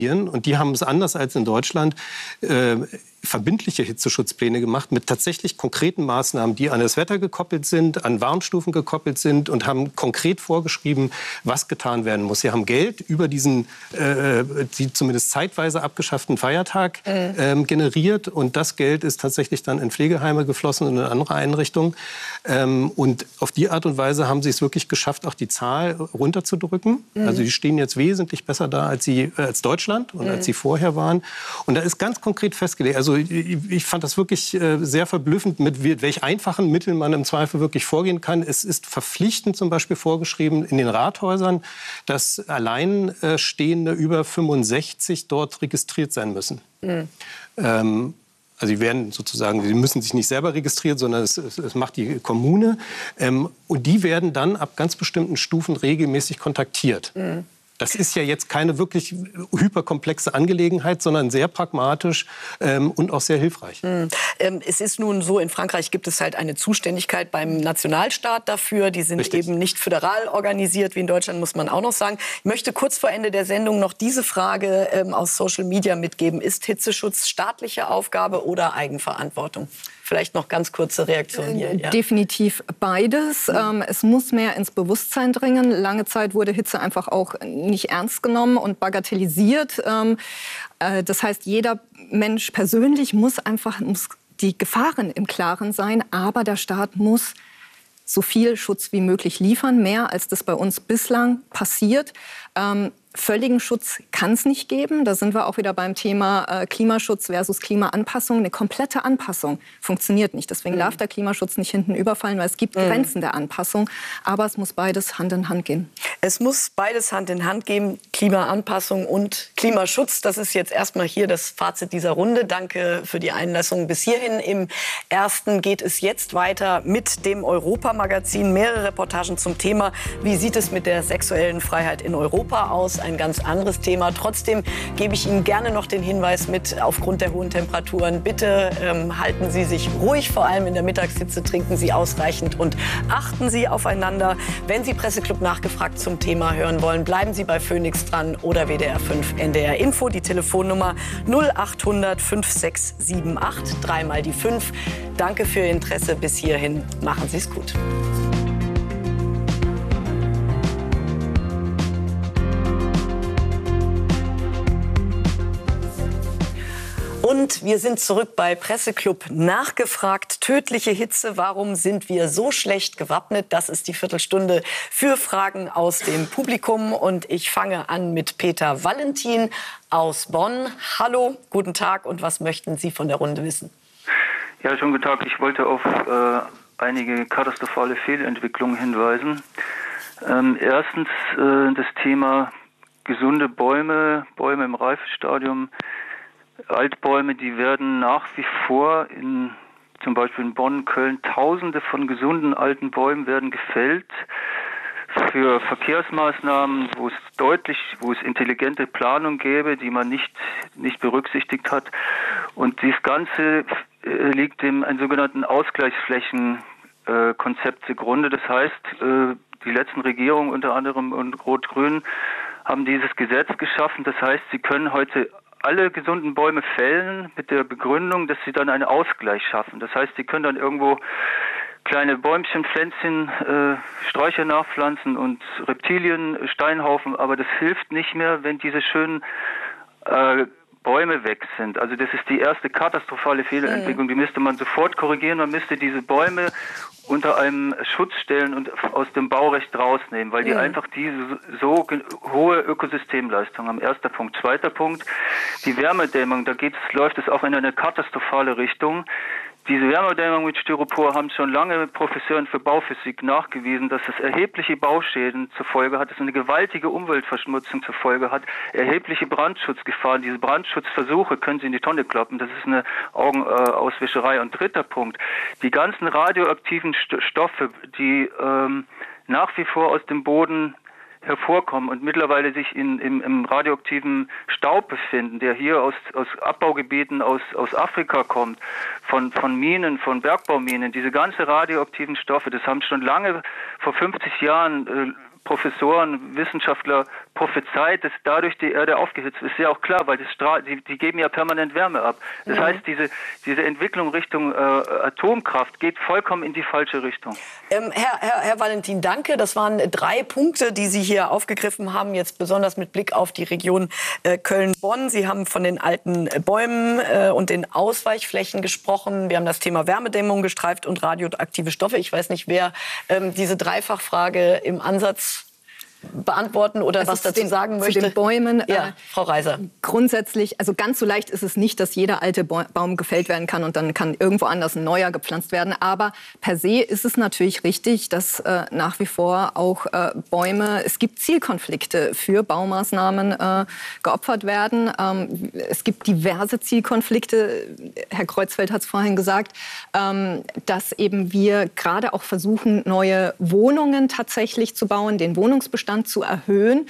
Und die haben es anders als in Deutschland verbindliche Hitzeschutzpläne gemacht mit tatsächlich konkreten Maßnahmen, die an das Wetter gekoppelt sind, an Warnstufen gekoppelt sind und haben konkret vorgeschrieben, was getan werden muss. Sie haben Geld über diesen die zumindest zeitweise abgeschafften Feiertag generiert und das Geld ist tatsächlich dann in Pflegeheime geflossen und in andere Einrichtungen. Und auf die Art und Weise haben sie es wirklich geschafft, auch die Zahl runterzudrücken. Also die stehen jetzt wesentlich besser da als Deutschland und als sie vorher waren. Und da ist ganz konkret festgelegt, also ich fand das wirklich sehr verblüffend, mit welch einfachen Mitteln man im Zweifel wirklich vorgehen kann. Es ist verpflichtend zum Beispiel vorgeschrieben in den Rathäusern, dass Alleinstehende über 65 dort registriert sein müssen. Also sie werden sozusagen, sie müssen sich nicht selber registrieren, sondern es macht die Kommune. Und die werden dann ab ganz bestimmten Stufen regelmäßig kontaktiert. Das ist ja jetzt keine wirklich hyperkomplexe Angelegenheit, sondern sehr pragmatisch und auch sehr hilfreich. Es ist nun so, in Frankreich gibt es halt eine Zuständigkeit beim Nationalstaat dafür. Die sind eben nicht föderal organisiert, wie in Deutschland, muss man auch noch sagen. Ich möchte kurz vor Ende der Sendung noch diese Frage aus Social Media mitgeben. Ist Hitzeschutz staatliche Aufgabe oder Eigenverantwortung? Vielleicht noch ganz kurze Reaktion hier. Ja. Definitiv beides. Es muss mehr ins Bewusstsein dringen. Lange Zeit wurde Hitze einfach auch nicht ernst genommen und bagatellisiert. Das heißt, jeder Mensch persönlich muss die Gefahren im Klaren sein, aber der Staat muss so viel Schutz wie möglich liefern, mehr als das bei uns bislang passiert. Völligen Schutz kann es nicht geben. Da sind wir auch wieder beim Thema Klimaschutz versus Klimaanpassung. Eine komplette Anpassung funktioniert nicht. Deswegen darf der Klimaschutz nicht hinten überfallen, weil es gibt Grenzen der Anpassung. Aber es muss beides Hand in Hand gehen. Es muss beides Hand in Hand gehen, Klimaanpassung und Klimaschutz. Das ist jetzt erstmal hier das Fazit dieser Runde. Danke für die Einlassung bis hierhin. Im ersten geht es jetzt weiter mit dem Europa-Magazin. Mehrere Reportagen zum Thema. Wie sieht es mit der sexuellen Freiheit in Europa aus? Ein ganz anderes Thema. Trotzdem gebe ich Ihnen gerne noch den Hinweis mit, aufgrund der hohen Temperaturen. Bitte halten Sie sich ruhig, vor allem in der Mittagshitze trinken Sie ausreichend und achten Sie aufeinander. Wenn Sie Presseclub nachgefragt zum Thema hören wollen, bleiben Sie bei Phoenix dran oder WDR 5 NDR Info. Die Telefonnummer 0800 5678, dreimal die 5. Danke für Ihr Interesse bis hierhin. Machen Sie es gut. Und wir sind zurück bei Presseclub nachgefragt. Tödliche Hitze, warum sind wir so schlecht gewappnet? Das ist die Viertelstunde für Fragen aus dem Publikum. Und ich fange an mit Peter Valentin aus Bonn. Hallo, guten Tag und was möchten Sie von der Runde wissen? Ja, schönen guten Tag. Ich wollte auf einige katastrophale Fehlentwicklungen hinweisen. Erstens das Thema gesunde Bäume im Reifestadium. Altbäume, die werden nach wie vor zum Beispiel in Bonn, Köln, Tausende von gesunden alten Bäumen werden gefällt für Verkehrsmaßnahmen, wo es intelligente Planung gäbe, die man nicht berücksichtigt hat. Und dies Ganze liegt dem ein sogenannten Ausgleichsflächenkonzept zugrunde. Das heißt, die letzten Regierungen, unter anderem und Rot-Grün, haben dieses Gesetz geschaffen. Das heißt, sie können heute alle gesunden Bäume fällen mit der Begründung, dass sie dann einen Ausgleich schaffen. Das heißt, sie können dann irgendwo kleine Bäumchen, Pflänzchen, Sträucher nachpflanzen und Reptilien, Steinhaufen, aber das hilft nicht mehr, wenn diese schönen Bäume weg sind. Also das ist die erste katastrophale Fehlentwicklung, die müsste man sofort korrigieren. Man müsste diese Bäume unter einem Schutz stellen und aus dem Baurecht rausnehmen, weil die einfach diese so hohe Ökosystemleistung haben. Erster Punkt. Zweiter Punkt, die Wärmedämmung, läuft es auch in eine katastrophale Richtung. Diese Wärmedämmung mit Styropor haben schon lange Professoren für Bauphysik nachgewiesen, dass es erhebliche Bauschäden zur Folge hat, dass es eine gewaltige Umweltverschmutzung zur Folge hat, erhebliche Brandschutzgefahren. Diese Brandschutzversuche können Sie in die Tonne kloppen. Das ist eine Augenauswischerei. Und dritter Punkt, die ganzen radioaktiven Stoffe, die nach wie vor aus dem Boden hervorkommen und mittlerweile sich im radioaktiven Staub befinden, der hier aus Abbaugebieten aus Afrika kommt, von Minen, von Bergbauminen. Diese ganze radioaktiven Stoffe, das haben schon lange vor 50 Jahren Professoren, Wissenschaftler prophezeit, dass dadurch die Erde aufgehitzt wird. Ist ja auch klar, weil die geben ja permanent Wärme ab. Das heißt, diese Entwicklung Richtung Atomkraft geht vollkommen in die falsche Richtung. Herr Valentin, danke. Das waren 3 Punkte, die Sie hier aufgegriffen haben, jetzt besonders mit Blick auf die Region Köln-Bonn. Sie haben von den alten Bäumen und den Ausweichflächen gesprochen. Wir haben das Thema Wärmedämmung gestreift und radioaktive Stoffe. Ich weiß nicht, wer diese Dreifachfrage im Ansatz beantworten oder was dazu sagen möchte. Zu den Bäumen, ja, Frau Reiser. Grundsätzlich, also ganz so leicht ist es nicht, dass jeder alte Baum gefällt werden kann und dann kann irgendwo anders ein neuer gepflanzt werden. Aber per se ist es natürlich richtig, dass nach wie vor auch Bäume, es gibt Zielkonflikte für Baumaßnahmen geopfert werden. Es gibt diverse Zielkonflikte. Herr Kreuzfeld hat es vorhin gesagt, dass eben wir gerade auch versuchen, neue Wohnungen tatsächlich zu bauen, den Wohnungsbestand zu erhöhen.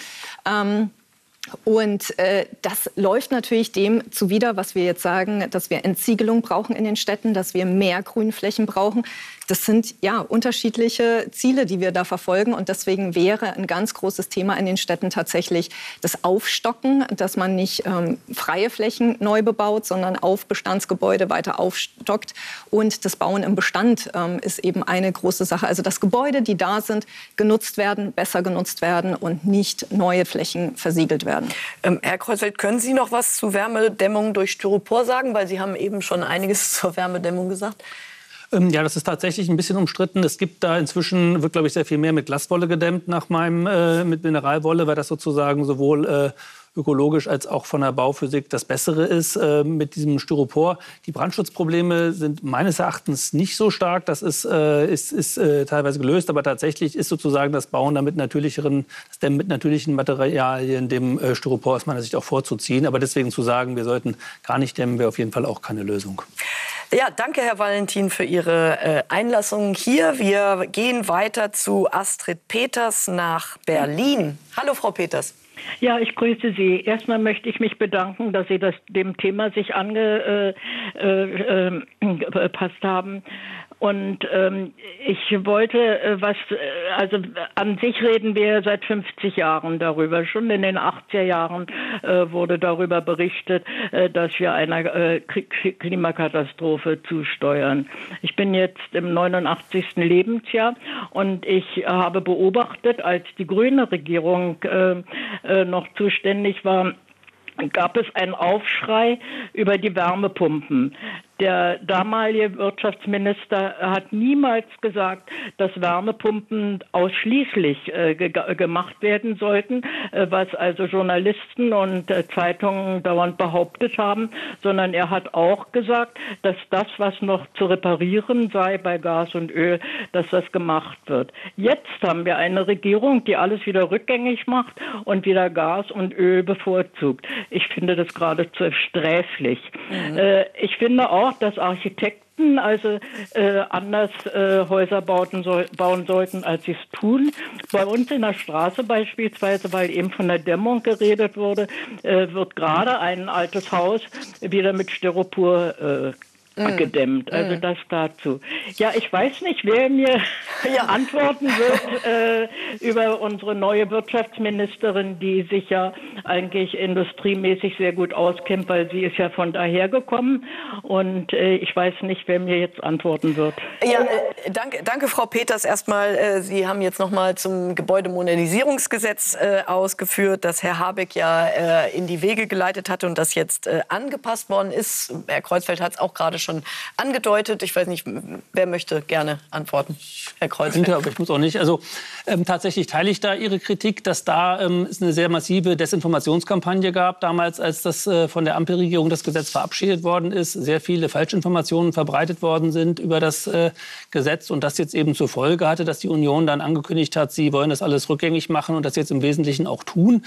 Und das läuft natürlich dem zuwider, was wir jetzt sagen, dass wir Entsiegelung brauchen in den Städten, dass wir mehr Grünflächen brauchen. Das sind ja unterschiedliche Ziele, die wir da verfolgen. Und deswegen wäre ein ganz großes Thema in den Städten tatsächlich das Aufstocken, dass man nicht freie Flächen neu bebaut, sondern auf Bestandsgebäude weiter aufstockt. Und das Bauen im Bestand ist eben eine große Sache. Also dass Gebäude, die da sind, genutzt werden, besser genutzt werden und nicht neue Flächen versiegelt werden. Herr Kreuzfeld, können Sie noch was zu Wärmedämmung durch Styropor sagen? Weil Sie haben eben schon einiges zur Wärmedämmung gesagt. Ja, das ist tatsächlich ein bisschen umstritten. Es gibt da inzwischen, wird glaube ich sehr viel mehr mit Glaswolle gedämmt nach meinem, mit Mineralwolle, weil das sozusagen sowohl ökologisch als auch von der Bauphysik das Bessere ist mit diesem Styropor. Die Brandschutzprobleme sind meines Erachtens nicht so stark. Das ist teilweise gelöst, aber tatsächlich ist sozusagen das Bauen damit das Dämmen mit natürlichen Materialien dem Styropor aus meiner Sicht auch vorzuziehen. Aber deswegen zu sagen, wir sollten gar nicht dämmen, wäre auf jeden Fall auch keine Lösung. Ja, danke, Herr Valentin, für Ihre Einlassung hier. Wir gehen weiter zu Astrid Peters nach Berlin. Hallo, Frau Peters. Ja, ich grüße Sie. Erstmal möchte ich mich bedanken, dass Sie dem Thema sich angepasst haben. Und ich wollte also an sich reden wir seit 50 Jahren darüber. Schon in den 80er Jahren wurde darüber berichtet, dass wir einer Klimakatastrophe zusteuern. Ich bin jetzt im 89. Lebensjahr und ich habe beobachtet, als die grüne Regierung noch zuständig war, gab es einen Aufschrei über die Wärmepumpen. Der damalige Wirtschaftsminister hat niemals gesagt, dass Wärmepumpen ausschließlich gemacht werden sollten, was also Journalisten und Zeitungen dauernd behauptet haben, sondern er hat auch gesagt, dass das, was noch zu reparieren sei bei Gas und Öl, dass das gemacht wird. Jetzt haben wir eine Regierung, die alles wieder rückgängig macht und wieder Gas und Öl bevorzugt. Ich finde das geradezu sträflich. Ich finde auch, dass Architekten also anders Häuser bauen sollten, als sie es tun. Bei uns in der Straße beispielsweise, weil eben von der Dämmung geredet wurde, wird gerade ein altes Haus wieder mit Styropor gedämmt. Also das dazu. Ja, ich weiß nicht, wer mir antworten wird über unsere neue Wirtschaftsministerin, die sich ja eigentlich industriemäßig sehr gut auskennt, weil sie ist ja von daher gekommen. Und ich weiß nicht, wer mir jetzt antworten wird. Ja, danke, Frau Peters. Erstmal, Sie haben jetzt noch mal zum Gebäudemodernisierungsgesetz ausgeführt, das Herr Habeck ja in die Wege geleitet hatte und das jetzt angepasst worden ist. Herr Kreuzfeld hat es auch gerade schon angedeutet. Ich weiß nicht, wer möchte gerne antworten? Herr Kreuzfeld. Aber ich muss auch nicht. Also tatsächlich teile ich da Ihre Kritik, dass da es eine sehr massive Desinformationskampagne gab, damals, als das von der Ampelregierung das Gesetz verabschiedet worden ist. Sehr viele Falschinformationen verbreitet worden sind über das Gesetz und das jetzt eben zur Folge hatte, dass die Union dann angekündigt hat, sie wollen das alles rückgängig machen und das jetzt im Wesentlichen auch tun.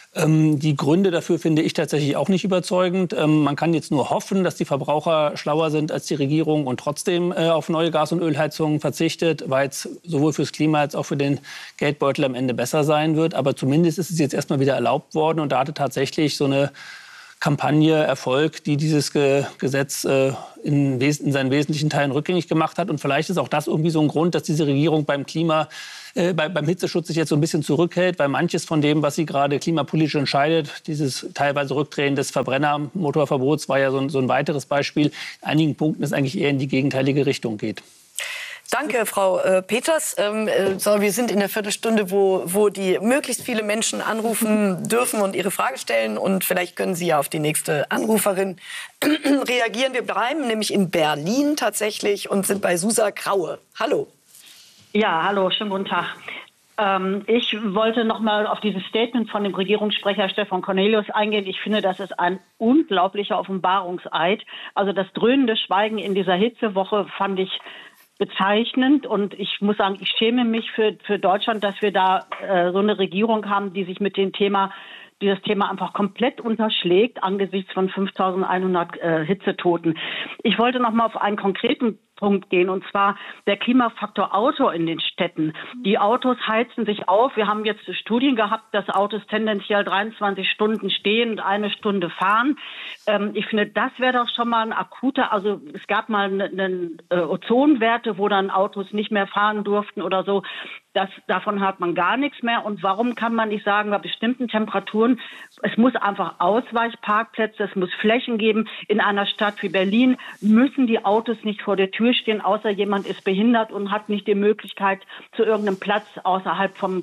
Die Gründe dafür finde ich tatsächlich auch nicht überzeugend. Man kann jetzt nur hoffen, dass die Verbraucher schlauer sind als die Regierung und trotzdem auf neue Gas- und Ölheizungen verzichtet, weil es sowohl fürs Klima als auch für den Geldbeutel am Ende besser sein wird. Aber zumindest ist es jetzt erstmal wieder erlaubt worden und da hatte tatsächlich so eine Kampagne Erfolg, die dieses Gesetz in seinen wesentlichen Teilen rückgängig gemacht hat. Und vielleicht ist auch das irgendwie so ein Grund, dass diese Regierung beim Hitzeschutz sich jetzt so ein bisschen zurückhält, weil manches von dem, was sie gerade klimapolitisch entscheidet, dieses teilweise Rückdrehen des Verbrennermotorverbots war ja so ein weiteres Beispiel, in einigen Punkten es eigentlich eher in die gegenteilige Richtung geht. Danke, Frau Peters. Wir sind in der Viertelstunde, wo die möglichst viele Menschen anrufen dürfen und ihre Frage stellen. Und vielleicht können Sie ja auf die nächste Anruferin reagieren. Wir bleiben nämlich in Berlin tatsächlich und sind bei Susa Graue. Hallo. Ja, hallo, schönen guten Tag. Ich wollte noch mal auf dieses Statement von dem Regierungssprecher Stefan Cornelius eingehen. Ich finde, das ist ein unglaublicher Offenbarungseid. Also das dröhnende Schweigen in dieser Hitzewoche fand ich bezeichnend. Und ich muss sagen, ich schäme mich für Deutschland, dass wir da so eine Regierung haben, die sich mit dieses Thema einfach komplett unterschlägt angesichts von 5.100 Hitzetoten. Ich wollte noch mal auf einen konkreten Punkt gehen, und zwar der Klimafaktor Auto in den Städten. Die Autos heizen sich auf. Wir haben jetzt Studien gehabt, dass Autos tendenziell 23 Stunden stehen und 1 Stunde fahren. Ich finde, das wäre doch schon mal ein akuter, also es gab mal Ozonwerte, wo dann Autos nicht mehr fahren durften oder so. Davon hat man gar nichts mehr. Und warum kann man nicht sagen, bei bestimmten Temperaturen, es muss einfach Ausweichparkplätze, es muss Flächen geben. In einer Stadt wie Berlin müssen die Autos nicht vor der Tür stehen, außer jemand ist behindert und hat nicht die Möglichkeit, zu irgendeinem Platz außerhalb vom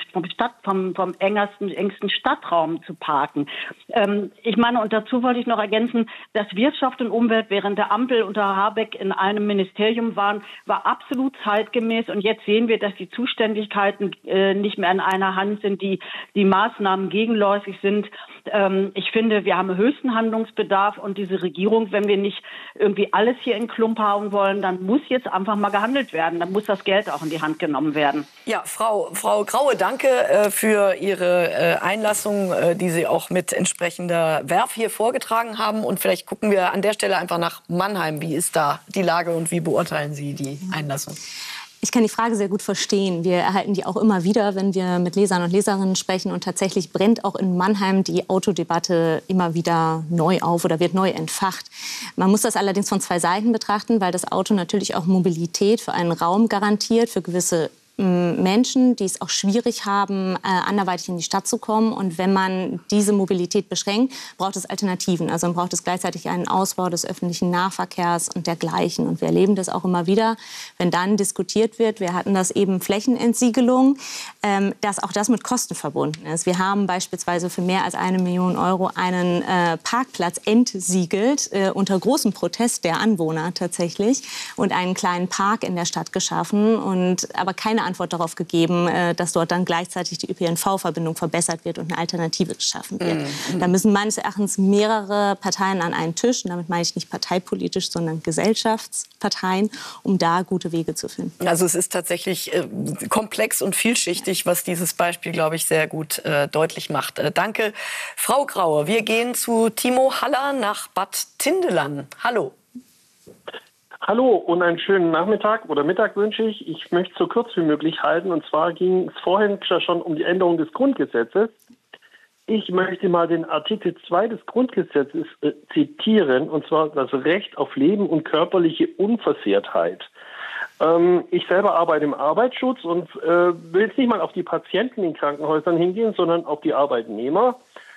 engsten Stadtraum zu parken. Ich meine, und dazu wollte ich noch ergänzen, dass Wirtschaft und Umwelt während der Ampel unter Habeck in einem Ministerium waren, war absolut zeitgemäß. Und jetzt sehen wir, dass die Zuständigkeiten nicht mehr in einer Hand sind, die Maßnahmen gegenläufig sind. Ich finde, wir haben höchsten Handlungsbedarf, und diese Regierung, wenn wir nicht irgendwie alles hier in Klump haben wollen, dann muss jetzt einfach mal gehandelt werden. Dann muss das Geld auch in die Hand genommen werden. Ja, Frau Graue, danke für Ihre Einlassung, die Sie auch mit entsprechender Verve hier vorgetragen haben. Und vielleicht gucken wir an der Stelle einfach nach Mannheim. Wie ist da die Lage und wie beurteilen Sie die Einlassung? Ich kann die Frage sehr gut verstehen. Wir erhalten die auch immer wieder, wenn wir mit Lesern und Leserinnen sprechen. Und tatsächlich brennt auch in Mannheim die Autodebatte immer wieder neu auf oder wird neu entfacht. Man muss das allerdings von 2 Seiten betrachten, weil das Auto natürlich auch Mobilität für einen Raum garantiert, für gewisse Menschen, die es auch schwierig haben, anderweitig in die Stadt zu kommen. Und wenn man diese Mobilität beschränkt, braucht es Alternativen. Also man braucht es gleichzeitig einen Ausbau des öffentlichen Nahverkehrs und dergleichen. Und wir erleben das auch immer wieder, wenn dann diskutiert wird, wir hatten das eben Flächenentsiegelung, dass auch das mit Kosten verbunden ist. Wir haben beispielsweise für mehr als 1 Million Euro einen Parkplatz entsiegelt, unter großem Protest der Anwohner tatsächlich, und einen kleinen Park in der Stadt geschaffen, und aber keine Antwort darauf gegeben, dass dort dann gleichzeitig die ÖPNV-Verbindung verbessert wird und eine Alternative geschaffen wird. Da müssen meines Erachtens mehrere Parteien an einen Tisch, und damit meine ich nicht parteipolitisch, sondern Gesellschaftsparteien, um da gute Wege zu finden. Also es ist tatsächlich komplex und vielschichtig, was dieses Beispiel, glaube ich, sehr gut deutlich macht. Danke, Frau Graue. Wir gehen zu Timo Haller nach Bad Tindelan. Hallo. Hallo und einen schönen Nachmittag oder Mittag wünsche ich. Ich möchte es so kurz wie möglich halten. Und zwar ging es vorhin schon um die Änderung des Grundgesetzes. Ich möchte mal den Artikel 2 des Grundgesetzes zitieren, und zwar das Recht auf Leben und körperliche Unversehrtheit. Ich selber arbeite im Arbeitsschutz und will jetzt nicht mal auf die Patienten in Krankenhäusern hingehen, sondern auf die Arbeitnehmer.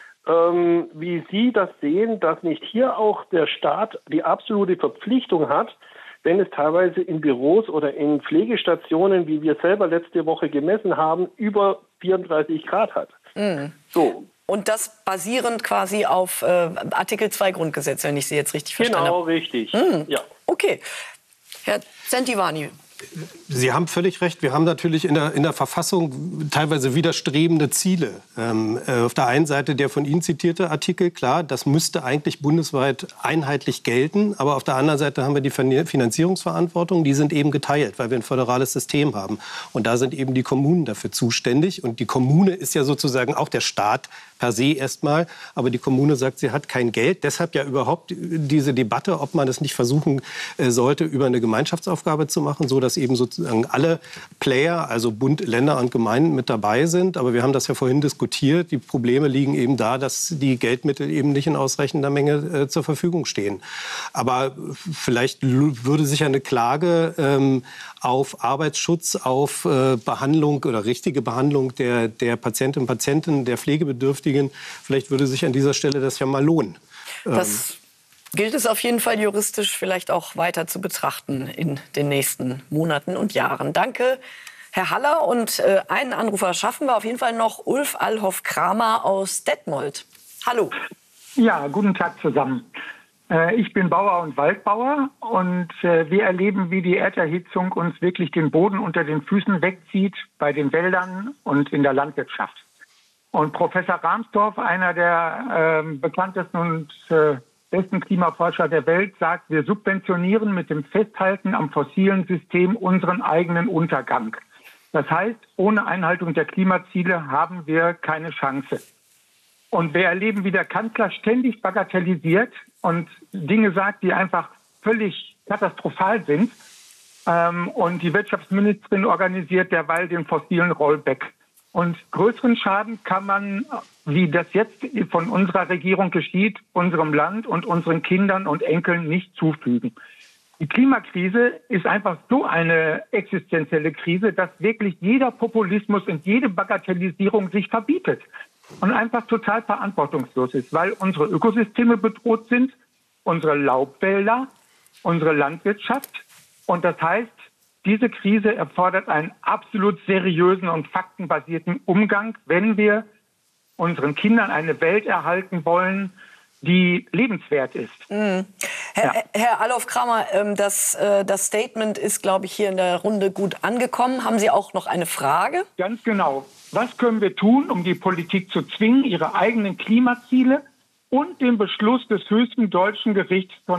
Wie Sie das sehen, dass nicht hier auch der Staat die absolute Verpflichtung hat, wenn es teilweise in Büros oder in Pflegestationen, wie wir selber letzte Woche gemessen haben, über 34 Grad hat. So. Und das basierend quasi auf Artikel 2 Grundgesetz, wenn ich Sie jetzt richtig verstanden habe. Genau, richtig. Ja. Okay. Herr Zentivani. Sie haben völlig recht. Wir haben natürlich in der Verfassung teilweise widerstrebende Ziele. Auf der einen Seite der von Ihnen zitierte Artikel, klar, das müsste eigentlich bundesweit einheitlich gelten. Aber auf der anderen Seite haben wir die Finanzierungsverantwortung, die sind eben geteilt, weil wir ein föderales System haben. Und da sind eben die Kommunen dafür zuständig. Und die Kommune ist ja sozusagen auch der Staat per se erstmal. Aber die Kommune sagt, sie hat kein Geld. Deshalb ja überhaupt diese Debatte, ob man es nicht versuchen sollte, über eine Gemeinschaftsaufgabe zu machen, so dass eben sozusagen alle Player, also Bund, Länder und Gemeinden mit dabei sind. Aber wir haben das ja vorhin diskutiert. Die Probleme liegen eben da, dass die Geldmittel eben nicht in ausreichender Menge zur Verfügung stehen. Aber vielleicht würde sich eine Klage auf Arbeitsschutz, auf Behandlung oder richtige Behandlung der Patientinnen und Patienten, der Pflegebedürftigen, vielleicht würde sich an dieser Stelle das ja mal lohnen. Das gilt es auf jeden Fall juristisch vielleicht auch weiter zu betrachten in den nächsten Monaten und Jahren. Danke, Herr Haller. Und einen Anrufer schaffen wir auf jeden Fall noch. Ulf Allhoff-Kramer aus Detmold. Hallo. Ja, guten Tag zusammen. Ich bin Bauer und Waldbauer und wir erleben, wie die Erderhitzung uns wirklich den Boden unter den Füßen wegzieht bei den Wäldern und in der Landwirtschaft. Und Professor Rahmstorf, einer der bekanntesten und besten Klimaforscher der Welt, sagt, wir subventionieren mit dem Festhalten am fossilen System unseren eigenen Untergang. Das heißt, ohne Einhaltung der Klimaziele haben wir keine Chance. Und wir erleben, wie der Kanzler ständig bagatellisiert und Dinge sagt, die einfach völlig katastrophal sind. Und die Wirtschaftsministerin organisiert derweil den fossilen Rollback. Und größeren Schaden kann man, wie das jetzt von unserer Regierung geschieht, unserem Land und unseren Kindern und Enkeln nicht zufügen. Die Klimakrise ist einfach so eine existenzielle Krise, dass wirklich jeder Populismus und jede Bagatellisierung sich verbietet und einfach total verantwortungslos ist, weil unsere Ökosysteme bedroht sind, unsere Laubwälder, unsere Landwirtschaft. Und das heißt, diese Krise erfordert einen absolut seriösen und faktenbasierten Umgang, wenn wir unseren Kindern eine Welt erhalten wollen, die lebenswert ist. Herr Allhoff-Kramer, das Statement ist, glaube ich, hier in der Runde gut angekommen. Haben Sie auch noch eine Frage? Ganz genau. Was können wir tun, um die Politik zu zwingen, ihre eigenen Klimaziele und den Beschluss des höchsten deutschen Gerichts von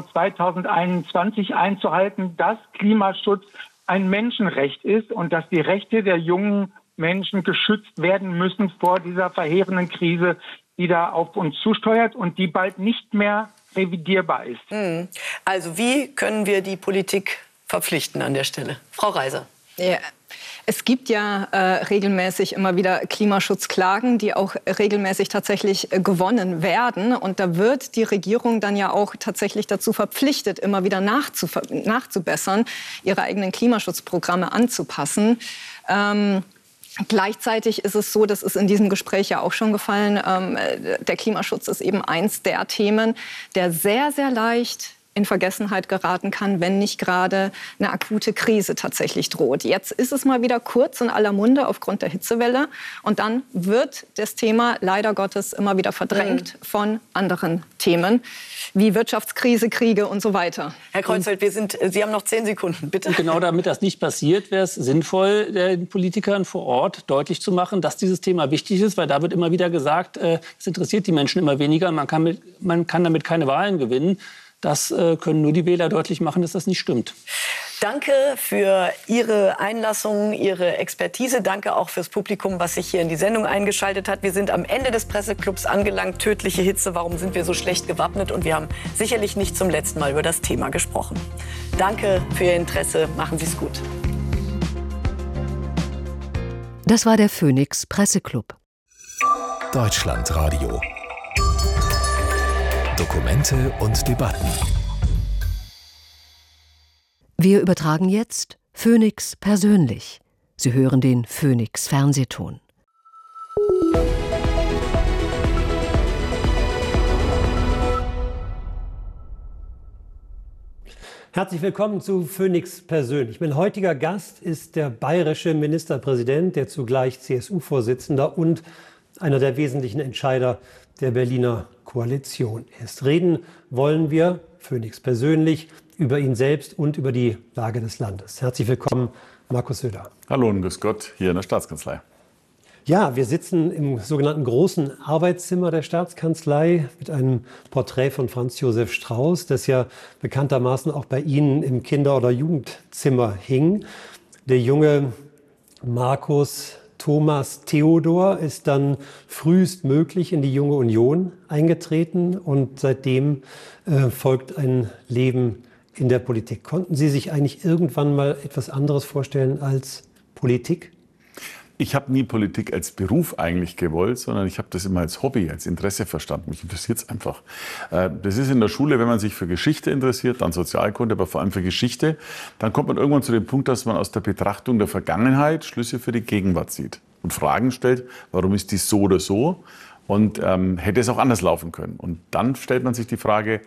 2021 einzuhalten, dass Klimaschutz ein Menschenrecht ist und dass die Rechte der jungen Menschen geschützt werden müssen vor dieser verheerenden Krise, die da auf uns zusteuert und die bald nicht mehr revidierbar ist. Also wie können wir die Politik verpflichten an der Stelle? Frau Reiser. Ja. Es gibt ja regelmäßig immer wieder Klimaschutzklagen, die auch regelmäßig tatsächlich gewonnen werden. Und da wird die Regierung dann ja auch tatsächlich dazu verpflichtet, immer wieder nachzubessern, ihre eigenen Klimaschutzprogramme anzupassen. Gleichzeitig ist es so, das ist in diesem Gespräch ja auch schon gefallen, der Klimaschutz ist eben eins der Themen, der sehr, sehr leicht in Vergessenheit geraten kann, wenn nicht gerade eine akute Krise tatsächlich droht. Jetzt ist es mal wieder kurz in aller Munde aufgrund der Hitzewelle und dann wird das Thema leider Gottes immer wieder verdrängt von anderen Themen wie Wirtschaftskrise, Kriege und so weiter. Herr Kreuzfeld, Sie haben noch 10 Sekunden, bitte. Und genau damit das nicht passiert, wäre es sinnvoll, den Politikern vor Ort deutlich zu machen, dass dieses Thema wichtig ist, weil da wird immer wieder gesagt, es interessiert die Menschen immer weniger, man kann damit keine Wahlen gewinnen. Das können nur die Wähler deutlich machen, dass das nicht stimmt. Danke für Ihre Einlassung, Ihre Expertise. Danke auch fürs Publikum, was sich hier in die Sendung eingeschaltet hat. Wir sind am Ende des Presseclubs angelangt. Tödliche Hitze, warum sind wir so schlecht gewappnet? Und wir haben sicherlich nicht zum letzten Mal über das Thema gesprochen. Danke für Ihr Interesse. Machen Sie es gut. Das war der Phoenix Presseclub. Deutschlandradio. Dokumente und Debatten. Wir übertragen jetzt Phoenix persönlich. Sie hören den Phoenix Fernsehton. Herzlich willkommen zu Phoenix persönlich. Mein heutiger Gast ist der bayerische Ministerpräsident, der zugleich CSU-Vorsitzender und einer der wesentlichen Entscheider der Berliner Koalition ist. Reden wollen wir, Phoenix persönlich, über ihn selbst und über die Lage des Landes. Herzlich willkommen, Markus Söder. Hallo und grüß Gott hier in der Staatskanzlei. Ja, wir sitzen im sogenannten großen Arbeitszimmer der Staatskanzlei mit einem Porträt von Franz Josef Strauß, das ja bekanntermaßen auch bei Ihnen im Kinder- oder Jugendzimmer hing. Der junge Markus Thomas Theodor ist dann frühestmöglich in die Junge Union eingetreten und seitdem folgt ein Leben in der Politik. Konnten Sie sich eigentlich irgendwann mal etwas anderes vorstellen als Politik? Ich habe nie Politik als Beruf eigentlich gewollt, sondern ich habe das immer als Hobby, als Interesse verstanden. Mich interessiert es einfach. Das ist in der Schule, wenn man sich für Geschichte interessiert, dann Sozialkunde, aber vor allem für Geschichte, dann kommt man irgendwann zu dem Punkt, dass man aus der Betrachtung der Vergangenheit Schlüsse für die Gegenwart zieht und Fragen stellt, warum ist dies so oder so und hätte es auch anders laufen können. Und dann stellt man sich die Frage,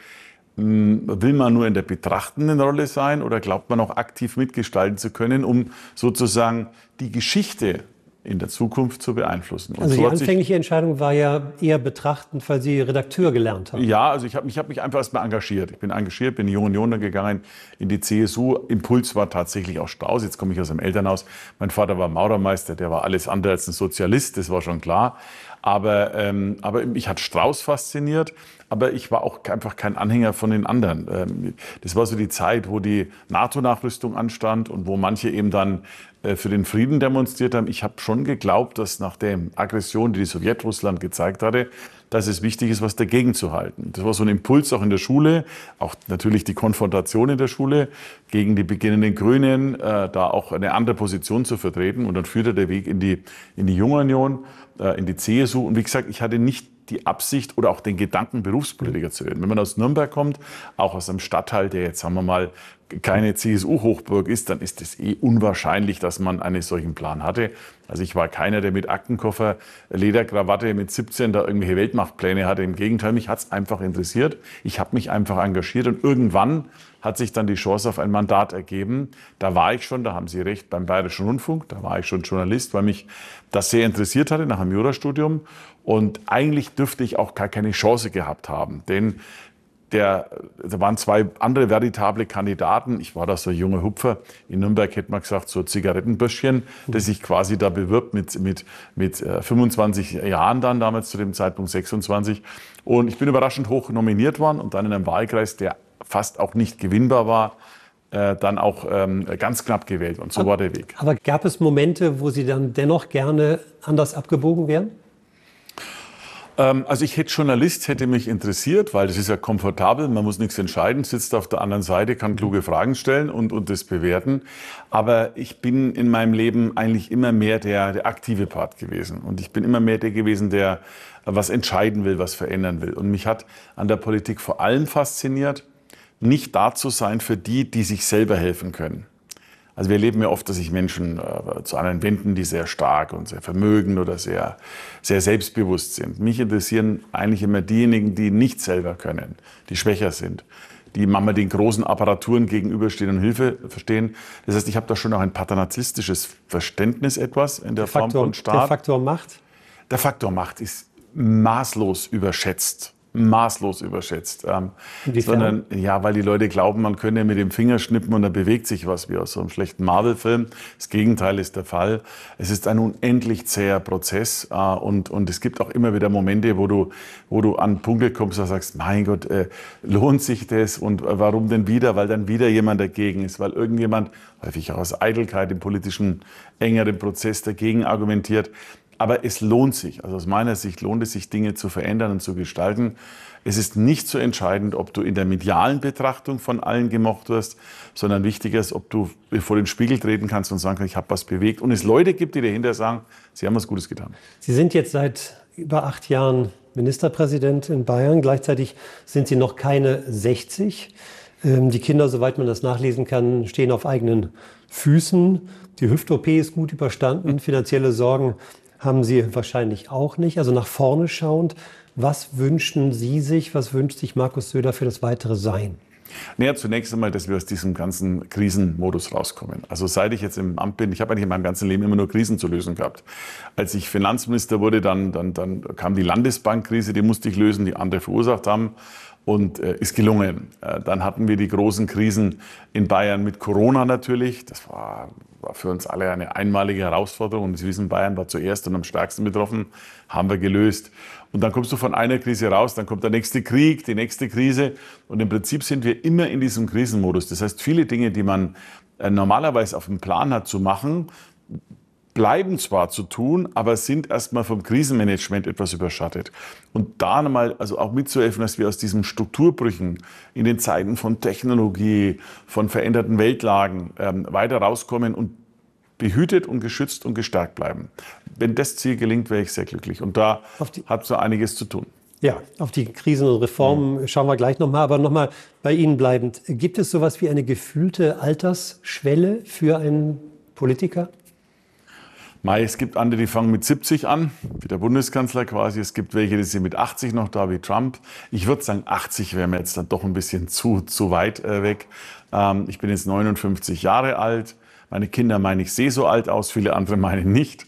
will man nur in der betrachtenden Rolle sein oder glaubt man auch aktiv mitgestalten zu können, um sozusagen die Geschichte in der Zukunft zu beeinflussen? Und also so die anfängliche Entscheidung war ja eher betrachtend, weil Sie Redakteur gelernt haben. Ja, also ich hab mich einfach erstmal engagiert. Ich bin engagiert, bin in die Jungen Union gegangen, in die CSU. Impuls war tatsächlich auch Strauß. Jetzt komme ich aus einem Elternhaus. Mein Vater war Maurermeister, der war alles andere als ein Sozialist, das war schon klar. Aber mich hat Strauß fasziniert. Aber ich war auch einfach kein Anhänger von den anderen. Das war so die Zeit, wo die NATO-Nachrüstung anstand und wo manche eben dann für den Frieden demonstriert haben. Ich habe schon geglaubt, dass nach der Aggression, die Sowjetrussland gezeigt hatte, dass es wichtig ist, was dagegen zu halten. Das war so ein Impuls auch in der Schule, auch natürlich die Konfrontation in der Schule gegen die beginnenden Grünen, da auch eine andere Position zu vertreten. Und dann führte der Weg in die Junge Union, in die CSU. Und wie gesagt, ich hatte nicht die Absicht oder auch den Gedanken, Berufspolitiker zu werden. Wenn man aus Nürnberg kommt, auch aus einem Stadtteil, der jetzt, sagen wir mal, keine CSU-Hochburg ist, dann ist es unwahrscheinlich, dass man einen solchen Plan hatte. Also ich war keiner, der mit Aktenkoffer, Lederkrawatte mit 17 da irgendwelche Weltmachtpläne hatte. Im Gegenteil, mich hat es einfach interessiert. Ich habe mich einfach engagiert und irgendwann hat sich dann die Chance auf ein Mandat ergeben. Da war ich schon, da haben Sie recht, beim Bayerischen Rundfunk. Da war ich schon Journalist, weil mich das sehr interessiert hatte nach dem Jurastudium. Und eigentlich dürfte ich auch gar keine Chance gehabt haben, denn da waren zwei andere veritable Kandidaten. Ich war da so ein junger Hupfer. In Nürnberg hätte man gesagt, so Zigarettenböschchen, das sich quasi da bewirbt mit 25 Jahren dann, damals zu dem Zeitpunkt 26. Und ich bin überraschend hoch nominiert worden und dann in einem Wahlkreis, der fast auch nicht gewinnbar war, dann auch ganz knapp gewählt. Und so war der Weg. Aber gab es Momente, wo Sie dann dennoch gerne anders abgebogen wären? Also ich hätte mich interessiert, weil das ist ja komfortabel, man muss nichts entscheiden, sitzt auf der anderen Seite, kann kluge Fragen stellen und das bewerten. Aber ich bin in meinem Leben eigentlich immer mehr der aktive Part gewesen. Und ich bin immer mehr der gewesen, der was entscheiden will, was verändern will. Und mich hat an der Politik vor allem fasziniert, nicht da zu sein für die, die sich selber helfen können. Also wir erleben ja oft, dass sich Menschen zu anderen wenden, die sehr stark und sehr vermögend oder sehr, sehr selbstbewusst sind. Mich interessieren eigentlich immer diejenigen, die nicht selber können, die schwächer sind, die manchmal den großen Apparaturen gegenüberstehen und Hilfe verstehen. Das heißt, ich habe da schon auch ein paternalistisches Verständnis etwas in der Form von Staat. Der Faktor Macht? Der Faktor Macht ist maßlos überschätzt. Maßlos überschätzt. Sondern, ja, weil die Leute glauben, man könne mit dem Finger schnippen und dann bewegt sich was wie aus so einem schlechten Marvel-Film. Das Gegenteil ist der Fall. Es ist ein unendlich zäher Prozess und es gibt auch immer wieder Momente, wo du an Punkte kommst und sagst, mein Gott, lohnt sich das und warum denn wieder? Weil dann wieder jemand dagegen ist, weil irgendjemand, häufig auch aus Eitelkeit im politischen engeren Prozess dagegen argumentiert. Aber es lohnt sich, also aus meiner Sicht lohnt es sich, Dinge zu verändern und zu gestalten. Es ist nicht so entscheidend, ob du in der medialen Betrachtung von allen gemocht wirst, sondern wichtiger ist, ob du vor den Spiegel treten kannst und sagen kannst, ich habe was bewegt. Und es Leute gibt, die dahinter sagen, sie haben was Gutes getan. Sie sind jetzt seit über 8 Jahren Ministerpräsident in Bayern. Gleichzeitig sind Sie noch keine 60. Die Kinder, soweit man das nachlesen kann, stehen auf eigenen Füßen. Die Hüft-OP ist gut überstanden. Finanzielle Sorgen haben Sie wahrscheinlich auch nicht. Also nach vorne schauend, was wünschen Sie sich, was wünscht sich Markus Söder für das weitere Sein? Naja, zunächst einmal, dass wir aus diesem ganzen Krisenmodus rauskommen. Also seit ich jetzt im Amt bin, ich habe eigentlich in meinem ganzen Leben immer nur Krisen zu lösen gehabt. Als ich Finanzminister wurde, dann kam die Landesbankkrise, die musste ich lösen, die andere verursacht haben. Und ist gelungen. Dann hatten wir die großen Krisen in Bayern mit Corona natürlich. Das war für uns alle eine einmalige Herausforderung. Und Sie wissen, Bayern war zuerst und am stärksten betroffen, haben wir gelöst. Und dann kommst du von einer Krise raus, dann kommt der nächste Krieg, die nächste Krise. Und im Prinzip sind wir immer in diesem Krisenmodus. Das heißt, viele Dinge, die man normalerweise auf dem Plan hat zu machen, bleiben zwar zu tun, aber sind erstmal vom Krisenmanagement etwas überschattet. Und da nochmal also auch mitzuhelfen, dass wir aus diesen Strukturbrüchen in den Zeiten von Technologie, von veränderten Weltlagen weiter rauskommen und behütet und geschützt und gestärkt bleiben. Wenn das Ziel gelingt, wäre ich sehr glücklich. Und da hat so einiges zu tun. Ja, auf die Krisen und Reformen schauen wir gleich nochmal. Aber nochmal bei Ihnen bleibend. Gibt es sowas wie eine gefühlte Altersschwelle für einen Politiker? Es gibt andere, die fangen mit 70 an, wie der Bundeskanzler quasi. Es gibt welche, die sind mit 80 noch da, wie Trump. Ich würde sagen, 80 wäre mir jetzt dann doch ein bisschen zu weit weg. Ich bin jetzt 59 Jahre alt. Meine Kinder meinen, ich sehe so alt aus, viele andere meinen nicht.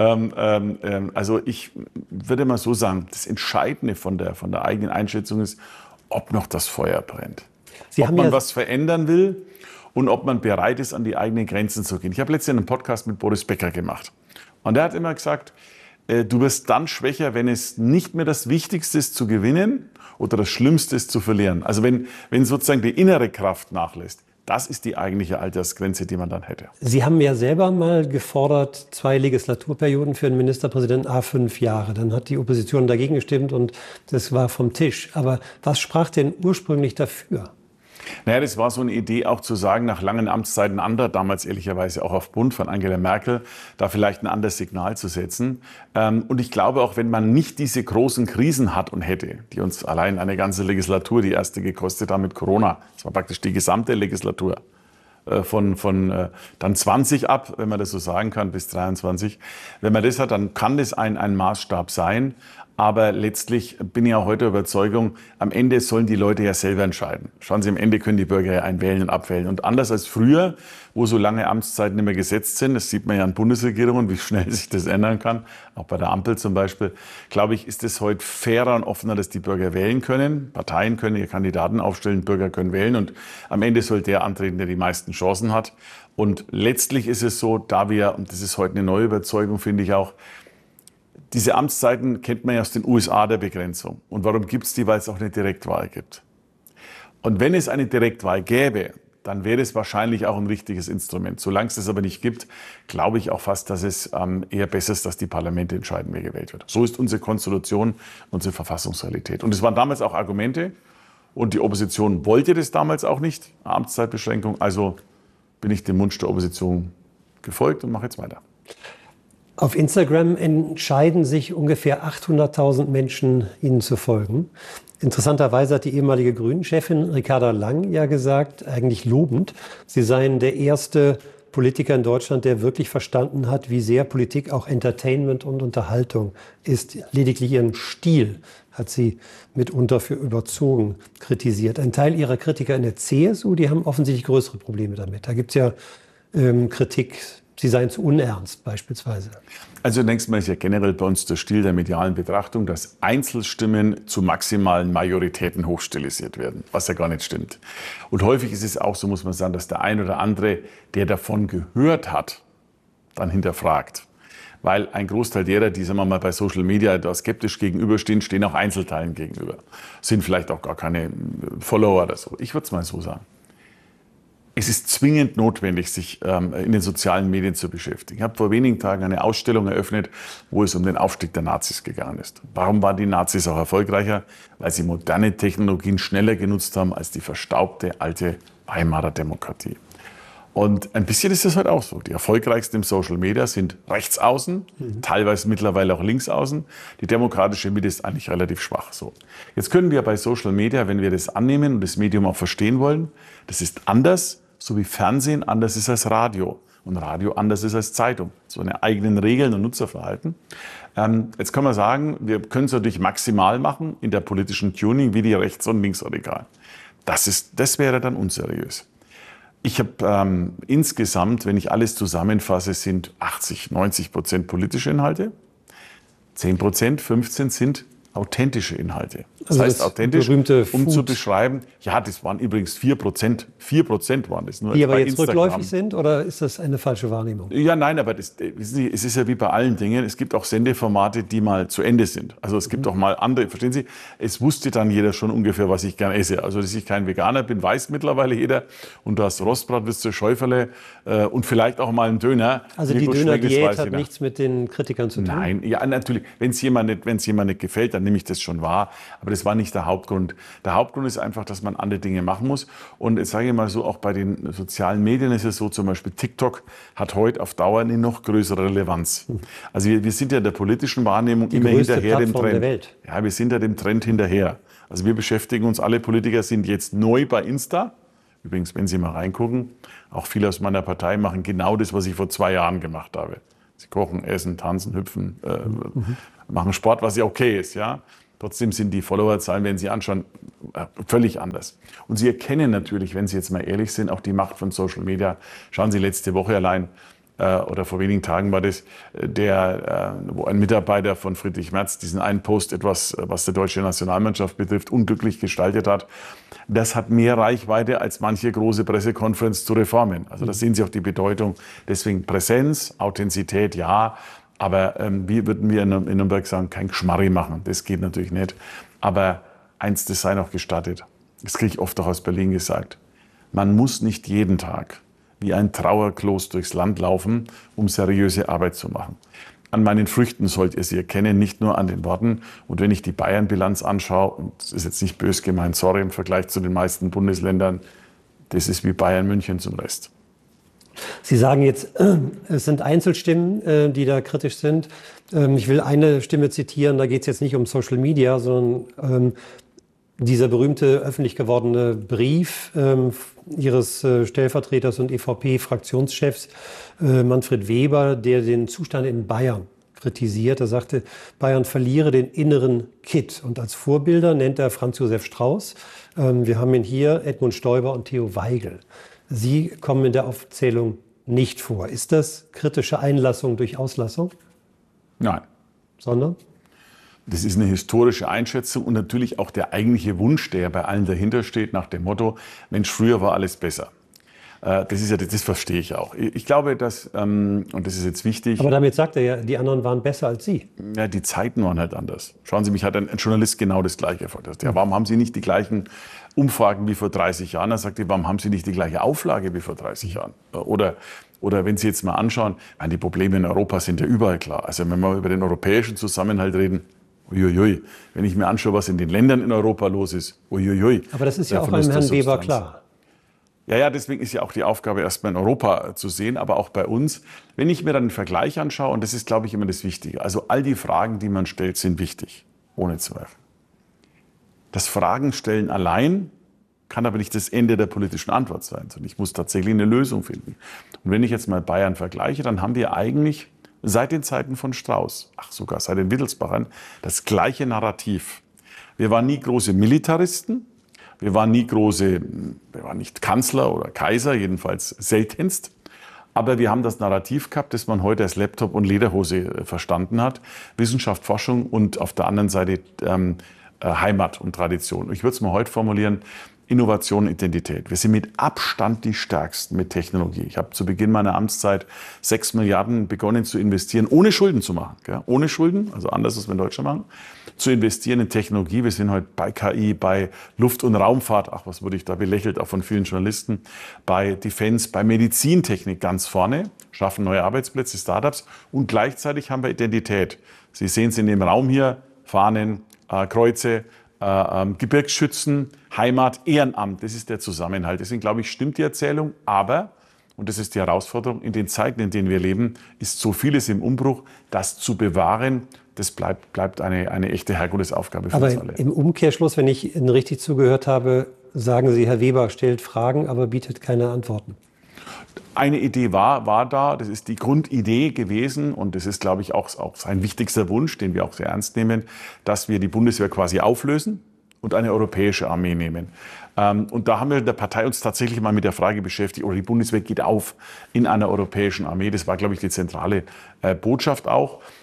Also ich würde mal so sagen, das Entscheidende von der eigenen Einschätzung ist, ob noch das Feuer brennt. Ob man was verändern will und ob man bereit ist, an die eigenen Grenzen zu gehen. Ich habe letztens einen Podcast mit Boris Becker gemacht. Und der hat immer gesagt, du wirst dann schwächer, wenn es nicht mehr das Wichtigste ist zu gewinnen oder das Schlimmste ist zu verlieren. Also wenn sozusagen die innere Kraft nachlässt. Das ist die eigentliche Altersgrenze, die man dann hätte. Sie haben ja selber mal gefordert, 2 Legislaturperioden für einen Ministerpräsidenten, 5 Jahre. Dann hat die Opposition dagegen gestimmt und das war vom Tisch. Aber was sprach denn ursprünglich dafür? Naja, das war so eine Idee auch zu sagen, nach langen Amtszeiten damals ehrlicherweise auch auf Bund von Angela Merkel, da vielleicht ein anderes Signal zu setzen. Und ich glaube auch, wenn man nicht diese großen Krisen hat und hätte, die uns allein eine ganze Legislatur, die erste gekostet haben mit Corona, das war praktisch die gesamte Legislatur, von dann 20 ab, wenn man das so sagen kann, bis 23. Wenn man das hat, dann kann das ein Maßstab sein. Aber letztlich bin ich auch heute der Überzeugung, am Ende sollen die Leute ja selber entscheiden. Schauen Sie, am Ende können die Bürger ja einwählen und abwählen. Und anders als früher, wo so lange Amtszeiten nicht mehr gesetzt sind, das sieht man ja an Bundesregierungen, wie schnell sich das ändern kann, auch bei der Ampel zum Beispiel, glaube ich, ist es heute fairer und offener, dass die Bürger wählen können. Parteien können ihre Kandidaten aufstellen, Bürger können wählen. Und am Ende soll der antreten, der die meisten Chancen hat. Und letztlich ist es so, da wir, und das ist heute eine neue Überzeugung, finde ich auch, diese Amtszeiten kennt man ja aus den USA der Begrenzung. Und warum gibt es die? Weil es auch eine Direktwahl gibt. Und wenn es eine Direktwahl gäbe, dann wäre es wahrscheinlich auch ein richtiges Instrument. Solange es das aber nicht gibt, glaube ich auch fast, dass es eher besser ist, dass die Parlamente entscheiden, wer gewählt wird. So ist unsere Konstitution, unsere Verfassungsrealität. Und es waren damals auch Argumente. Und die Opposition wollte das damals auch nicht, Amtszeitbeschränkung. Also bin ich dem Wunsch der Opposition gefolgt und mache jetzt weiter. Auf Instagram entscheiden sich ungefähr 800.000 Menschen, Ihnen zu folgen. Interessanterweise hat die ehemalige Grünen-Chefin Ricarda Lang ja gesagt, eigentlich lobend, sie seien der erste Politiker in Deutschland, der wirklich verstanden hat, wie sehr Politik auch Entertainment und Unterhaltung ist. Lediglich ihren Stil hat sie mitunter für überzogen kritisiert. Ein Teil ihrer Kritiker in der CSU, die haben offensichtlich größere Probleme damit. Da gibt es ja Kritik, sie seien zu unernst beispielsweise. Also zunächst mal ist ja generell bei uns der Stil der medialen Betrachtung, dass Einzelstimmen zu maximalen Majoritäten hochstilisiert werden, was ja gar nicht stimmt. Und häufig ist es auch so, muss man sagen, dass der ein oder andere, der davon gehört hat, dann hinterfragt. Weil ein Großteil derer, die sagen wir mal bei Social Media da skeptisch gegenüberstehen, stehen auch Einzelteilen gegenüber. Sind vielleicht auch gar keine Follower oder so. Ich würde es mal so sagen. Es ist zwingend notwendig, sich in den sozialen Medien zu beschäftigen. Ich habe vor wenigen Tagen eine Ausstellung eröffnet, wo es um den Aufstieg der Nazis gegangen ist. Warum waren die Nazis auch erfolgreicher? Weil sie moderne Technologien schneller genutzt haben als die verstaubte alte Weimarer Demokratie. Und ein bisschen ist das halt auch so. Die erfolgreichsten im Social Media sind rechtsaußen, teilweise mittlerweile auch linksaußen. Die demokratische Mitte ist eigentlich relativ schwach. So. Jetzt können wir bei Social Media, wenn wir das annehmen und das Medium auch verstehen wollen, das ist anders, so wie Fernsehen anders ist als Radio und Radio anders ist als Zeitung. So eine eigenen Regeln und Nutzerverhalten. Jetzt kann man sagen, wir können es natürlich maximal machen in der politischen Tuning wie die Rechts- und Linksradikalen. Das wäre dann unseriös. Ich habe insgesamt, wenn ich alles zusammenfasse, sind 80-90% politische Inhalte. 10%, 15% sind authentische Inhalte. Das Also heißt das authentisch, berühmte um zu Food. beschreiben, ja, das waren übrigens 4%. 4% waren das. Nur Die aber bei jetzt Instagram. rückläufig sind, oder ist das eine falsche Wahrnehmung? Ja, nein, aber wissen Sie, es ist ja wie bei allen Dingen, es gibt auch Sendeformate, die mal zu Ende sind. Also es gibt auch mal andere, verstehen Sie, es wusste dann jeder schon ungefähr, was ich gern esse. Also dass ich kein Veganer bin, weiß mittlerweile jeder. Und du hast Rostbratwürste, Schäuferle und vielleicht auch mal einen Döner. Also Wie die gut schmeckt, das Döner-Diät weiß hat jeder. nichts mit den Kritikern zu tun? Nein, ja, natürlich. Wenn es jemand nicht gefällt, dann nehme ich das schon wahr. Aber das war nicht der Hauptgrund. Der Hauptgrund ist einfach, dass man andere Dinge machen muss. Und jetzt sage ich mal so, auch bei den sozialen Medien ist es so, zum Beispiel TikTok hat heute auf Dauer eine noch größere Relevanz. Also wir sind ja der politischen Wahrnehmung Die immer größte hinterher dem Plattform der Trend. Welt. Ja, wir sind ja dem Trend hinterher. Also wir beschäftigen uns, alle Politiker sind jetzt neu bei Insta. Übrigens, wenn Sie mal reingucken, auch viele aus meiner Partei machen genau das, was ich vor 2 Jahren gemacht habe. Sie kochen, essen, tanzen, hüpfen, machen Sport, was ja okay ist, ja. Trotzdem sind die Followerzahlen, wenn Sie anschauen, völlig anders. Und Sie erkennen natürlich, wenn Sie jetzt mal ehrlich sind, auch die Macht von Social Media. Schauen Sie letzte Woche allein, oder vor wenigen Tagen war das, wo ein Mitarbeiter von Friedrich Merz diesen einen Post, etwas, was die deutsche Nationalmannschaft betrifft, unglücklich gestaltet hat. Das hat mehr Reichweite als manche große Pressekonferenz zu Reformen. Also da sehen Sie auch die Bedeutung. Deswegen Präsenz, Authentizität, ja. Aber wie würden wir in Nürnberg sagen, kein Geschmarri machen. Das geht natürlich nicht. Aber eins, das sei noch gestattet. Das kriege ich oft auch aus Berlin gesagt. Man muss nicht jeden Tag wie ein Trauerklos durchs Land laufen, um seriöse Arbeit zu machen. An meinen Früchten sollt ihr sie erkennen, nicht nur an den Worten. Und wenn ich die Bayern-Bilanz anschaue, und das ist jetzt nicht bös gemeint, sorry, im Vergleich zu den meisten Bundesländern, das ist wie Bayern München zum Rest. Sie sagen jetzt, es sind Einzelstimmen, die da kritisch sind. Ich will eine Stimme zitieren, da geht es jetzt nicht um Social Media, sondern dieser berühmte öffentlich gewordene Brief Ihres Stellvertreters und EVP-Fraktionschefs Manfred Weber, der den Zustand in Bayern kritisiert. Er sagte, Bayern verliere den inneren Kitt. Und als Vorbilder nennt er Franz Josef Strauß. Wir haben ihn hier, Edmund Stoiber und Theo Weigel. Sie kommen in der Aufzählung nicht vor. Ist das kritische Einlassung durch Auslassung? Nein. Sondern? Das ist eine historische Einschätzung und natürlich auch der eigentliche Wunsch, der bei allen dahinter steht, nach dem Motto, Mensch, früher war alles besser. Das verstehe ich auch. Ich glaube, dass, und das ist jetzt wichtig... Aber damit sagt er ja, die anderen waren besser als Sie. Ja, die Zeiten waren halt anders. Schauen Sie, mich hat ein Journalist genau das Gleiche gefragt. Ja, warum haben Sie nicht die gleichen Umfragen wie vor 30 Jahren? Er sagte, warum haben Sie nicht die gleiche Auflage wie vor 30 Jahren? Oder wenn Sie jetzt mal anschauen, die Probleme in Europa sind ja überall klar. Also wenn wir über den europäischen Zusammenhalt reden, uiuiui. Wenn ich mir anschaue, was in den Ländern in Europa los ist, uiuiui. Aber das ist ja auch beim Herrn Weber klar. Ja, deswegen ist ja auch die Aufgabe, erstmal in Europa zu sehen, aber auch bei uns. Wenn ich mir dann einen Vergleich anschaue, und das ist, glaube ich, immer das Wichtige, also all die Fragen, die man stellt, sind wichtig, ohne Zweifel. Das Fragen stellen allein kann aber nicht das Ende der politischen Antwort sein, sondern ich muss tatsächlich eine Lösung finden. Und wenn ich jetzt mal Bayern vergleiche, dann haben wir eigentlich seit den Zeiten von Strauß, sogar seit den Wittelsbachern, das gleiche Narrativ. Wir waren nie große Militaristen. Wir waren nicht Kanzler oder Kaiser, jedenfalls seltenst. Aber wir haben das Narrativ gehabt, das man heute als Laptop und Lederhose verstanden hat. Wissenschaft, Forschung und auf der anderen Seite Heimat und Tradition. Ich würde es mal heute formulieren, Innovation, Identität. Wir sind mit Abstand die Stärksten mit Technologie. Ich habe zu Beginn meiner Amtszeit 6 Milliarden begonnen zu investieren, ohne Schulden zu machen. Gell? Ohne Schulden, also anders als wir in Deutschland machen, zu investieren in Technologie. Wir sind heute bei KI, bei Luft- und Raumfahrt, was wurde ich da belächelt, auch von vielen Journalisten, bei Defense, bei Medizintechnik ganz vorne, schaffen neue Arbeitsplätze, Startups und gleichzeitig haben wir Identität. Sie sehen es in dem Raum hier, Fahnen, Kreuze, Gebirgsschützen, Heimat, Ehrenamt, das ist der Zusammenhalt. Deswegen glaube ich, stimmt die Erzählung, aber, und das ist die Herausforderung, in den Zeiten, in denen wir leben, ist so vieles im Umbruch, das zu bewahren, das bleibt eine echte Herkulesaufgabe für uns alle. Aber im Umkehrschluss, wenn ich Ihnen richtig zugehört habe, sagen Sie, Herr Weber stellt Fragen, aber bietet keine Antworten. Eine Idee war da, das ist die Grundidee gewesen und das ist, glaube ich, auch sein wichtigster Wunsch, den wir auch sehr ernst nehmen, dass wir die Bundeswehr quasi auflösen und eine europäische Armee nehmen. Und da haben wir in der Partei uns tatsächlich mal mit der Frage beschäftigt, oder die Bundeswehr geht auf in einer europäischen Armee. Das war, glaube ich, die zentrale Botschaft auch.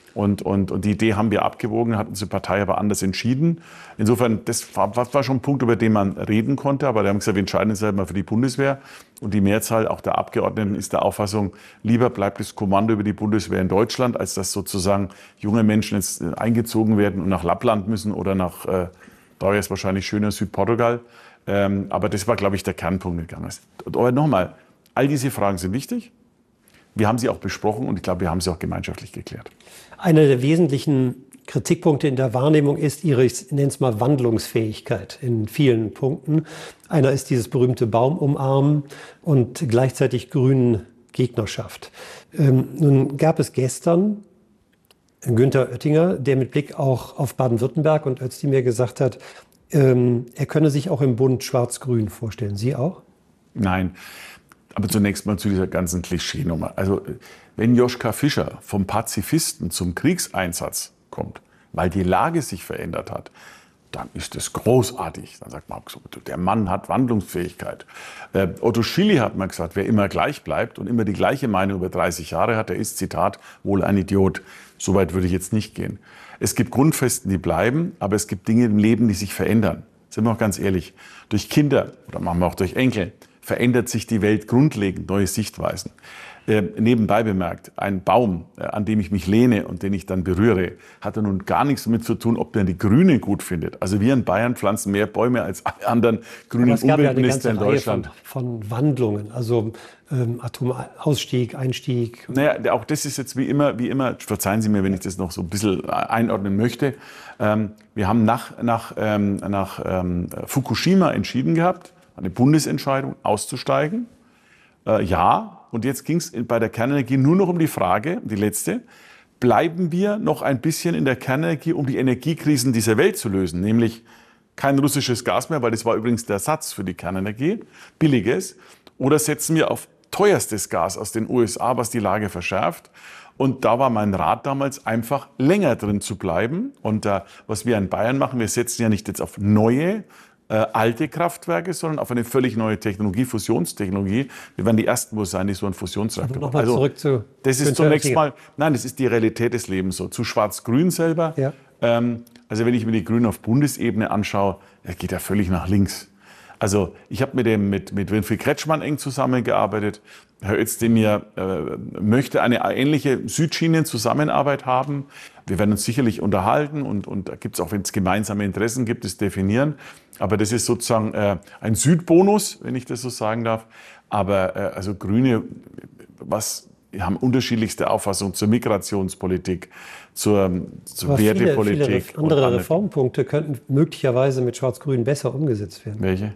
Und die Idee haben wir abgewogen, hat unsere Partei aber anders entschieden. Insofern, das war schon ein Punkt, über den man reden konnte. Aber wir haben gesagt, wir entscheiden uns halt mal für die Bundeswehr. Und die Mehrzahl auch der Abgeordneten ist der Auffassung, lieber bleibt das Kommando über die Bundeswehr in Deutschland, als dass sozusagen junge Menschen jetzt eingezogen werden und nach Lappland müssen oder nach, da wäre es wahrscheinlich schöner, Südportugal. Aber das war, glaube ich, der Kernpunkt gegangen. Aber nochmal, all diese Fragen sind wichtig. Wir haben sie auch besprochen und ich glaube, wir haben sie auch gemeinschaftlich geklärt. Einer der wesentlichen Kritikpunkte in der Wahrnehmung ist ihre, ich nenne es mal, Wandlungsfähigkeit in vielen Punkten. Einer ist dieses berühmte Baumumarmen und gleichzeitig Grünen Gegnerschaft. Nun gab es gestern Günther Oettinger, der mit Blick auch auf Baden-Württemberg und Özdemir gesagt hat, er könne sich auch im Bund Schwarz-Grün vorstellen. Sie auch? Nein. Aber zunächst mal zu dieser ganzen Klischeenummer. Also wenn Joschka Fischer vom Pazifisten zum Kriegseinsatz kommt, weil die Lage sich verändert hat, dann ist das großartig. Dann sagt man, der Mann hat Wandlungsfähigkeit. Otto Schily hat mal gesagt, wer immer gleich bleibt und immer die gleiche Meinung über 30 Jahre hat, der ist, Zitat, wohl ein Idiot. So weit würde ich jetzt nicht gehen. Es gibt Grundfesten, die bleiben, aber es gibt Dinge im Leben, die sich verändern. Sind wir auch ganz ehrlich. Durch Kinder oder machen wir auch durch Enkel verändert sich die Welt grundlegend, neue Sichtweisen. Nebenbei bemerkt, ein Baum, an dem ich mich lehne und den ich dann berühre, hat ja nun gar nichts damit zu tun, ob man die Grünen gut findet. Also wir in Bayern pflanzen mehr Bäume als alle anderen grünen Umweltminister in Deutschland. Von Wandlungen, also Atomausstieg, Einstieg. Naja, auch das ist jetzt wie immer, verzeihen Sie mir, wenn ich das noch so ein bisschen einordnen möchte. Wir haben nach Fukushima entschieden gehabt, eine Bundesentscheidung auszusteigen. Ja, und jetzt ging es bei der Kernenergie nur noch um die Frage, die letzte, bleiben wir noch ein bisschen in der Kernenergie, um die Energiekrisen dieser Welt zu lösen, nämlich kein russisches Gas mehr, weil das war übrigens der Ersatz für die Kernenergie, billiges, oder setzen wir auf teuerstes Gas aus den USA, was die Lage verschärft. Und da war mein Rat damals einfach länger drin zu bleiben. Und was wir in Bayern machen, wir setzen ja nicht jetzt auf neue, alte Kraftwerke, sondern auf eine völlig neue Technologie, Fusionstechnologie. Wir werden die Ersten wohl sein, die so einen Fusionsreaktor machen. Also, zurück zu das ist zunächst mal, nein, das ist die Realität des Lebens so. Zu Schwarz-Grün selber, ja. Also wenn ich mir die Grünen auf Bundesebene anschaue, geht er völlig nach links. Also ich habe mit Winfried Kretschmann eng zusammengearbeitet. Herr Özdemir möchte eine ähnliche Südschienen-Zusammenarbeit haben. Wir werden uns sicherlich unterhalten und da gibt es auch, wenn es gemeinsame Interessen gibt, es definieren. Aber das ist sozusagen ein Südbonus, wenn ich das so sagen darf. Aber also Grüne, haben unterschiedlichste Auffassungen zur Migrationspolitik, zur Wertepolitik. Viele andere Reformpunkte könnten möglicherweise mit Schwarz-Grün besser umgesetzt werden. Welche?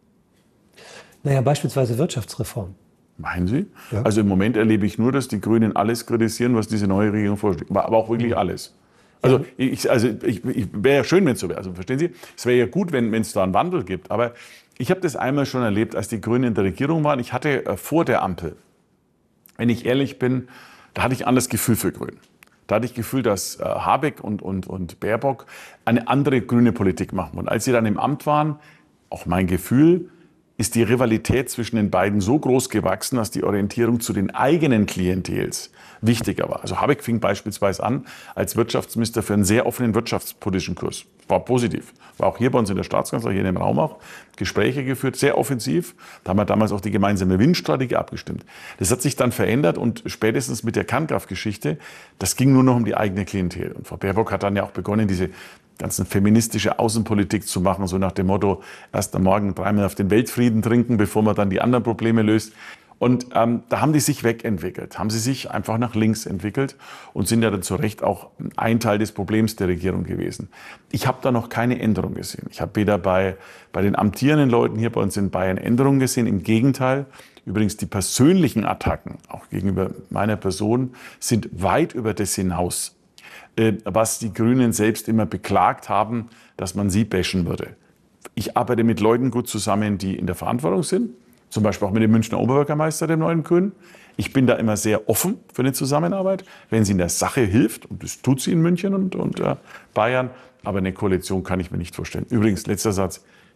Naja, beispielsweise Wirtschaftsreform. Meinen Sie? Ja. Also im Moment erlebe ich nur, dass die Grünen alles kritisieren, was diese neue Regierung vorschlägt. Aber auch wirklich alles. Also ich wäre ja schön, wenn es so wäre. Also verstehen Sie? Es wäre ja gut, wenn es da einen Wandel gibt. Aber ich habe das einmal schon erlebt, als die Grünen in der Regierung waren. Ich hatte vor der Ampel, wenn ich ehrlich bin, da hatte ich ein anderes Gefühl für Grün. Da hatte ich das Gefühl, dass Habeck und Baerbock eine andere grüne Politik machen. Und als sie dann im Amt waren, auch mein Gefühl, ist die Rivalität zwischen den beiden so groß gewachsen, dass die Orientierung zu den eigenen Klientels wichtiger war. Also Habeck fing beispielsweise an als Wirtschaftsminister für einen sehr offenen wirtschaftspolitischen Kurs. War positiv. War auch hier bei uns in der Staatskanzlei, hier in dem Raum auch, Gespräche geführt, sehr offensiv. Da haben wir damals auch die gemeinsame Windstrategie abgestimmt. Das hat sich dann verändert und spätestens mit der Kernkraftgeschichte, das ging nur noch um die eigene Klientel. Und Frau Baerbock hat dann ja auch begonnen, diese ganzen feministische Außenpolitik zu machen, so nach dem Motto, erst am Morgen dreimal auf den Weltfrieden trinken, bevor man dann die anderen Probleme löst. Und da haben die sich wegentwickelt, haben sie sich einfach nach links entwickelt und sind ja dann zu Recht auch ein Teil des Problems der Regierung gewesen. Ich habe da noch keine Änderung gesehen. Ich habe weder bei den amtierenden Leuten hier bei uns in Bayern Änderungen gesehen. Im Gegenteil, übrigens die persönlichen Attacken, auch gegenüber meiner Person, sind weit über das hinaus, was die Grünen selbst immer beklagt haben, dass man sie bashen würde. Ich arbeite mit Leuten gut zusammen, die in der Verantwortung sind, zum Beispiel auch mit dem Münchner Oberbürgermeister, dem neuen Grünen. Ich bin da immer sehr offen für eine Zusammenarbeit, wenn sie in der Sache hilft, und das tut sie in München und Bayern, aber eine Koalition kann ich mir nicht vorstellen. Übrigens, letzter Satz,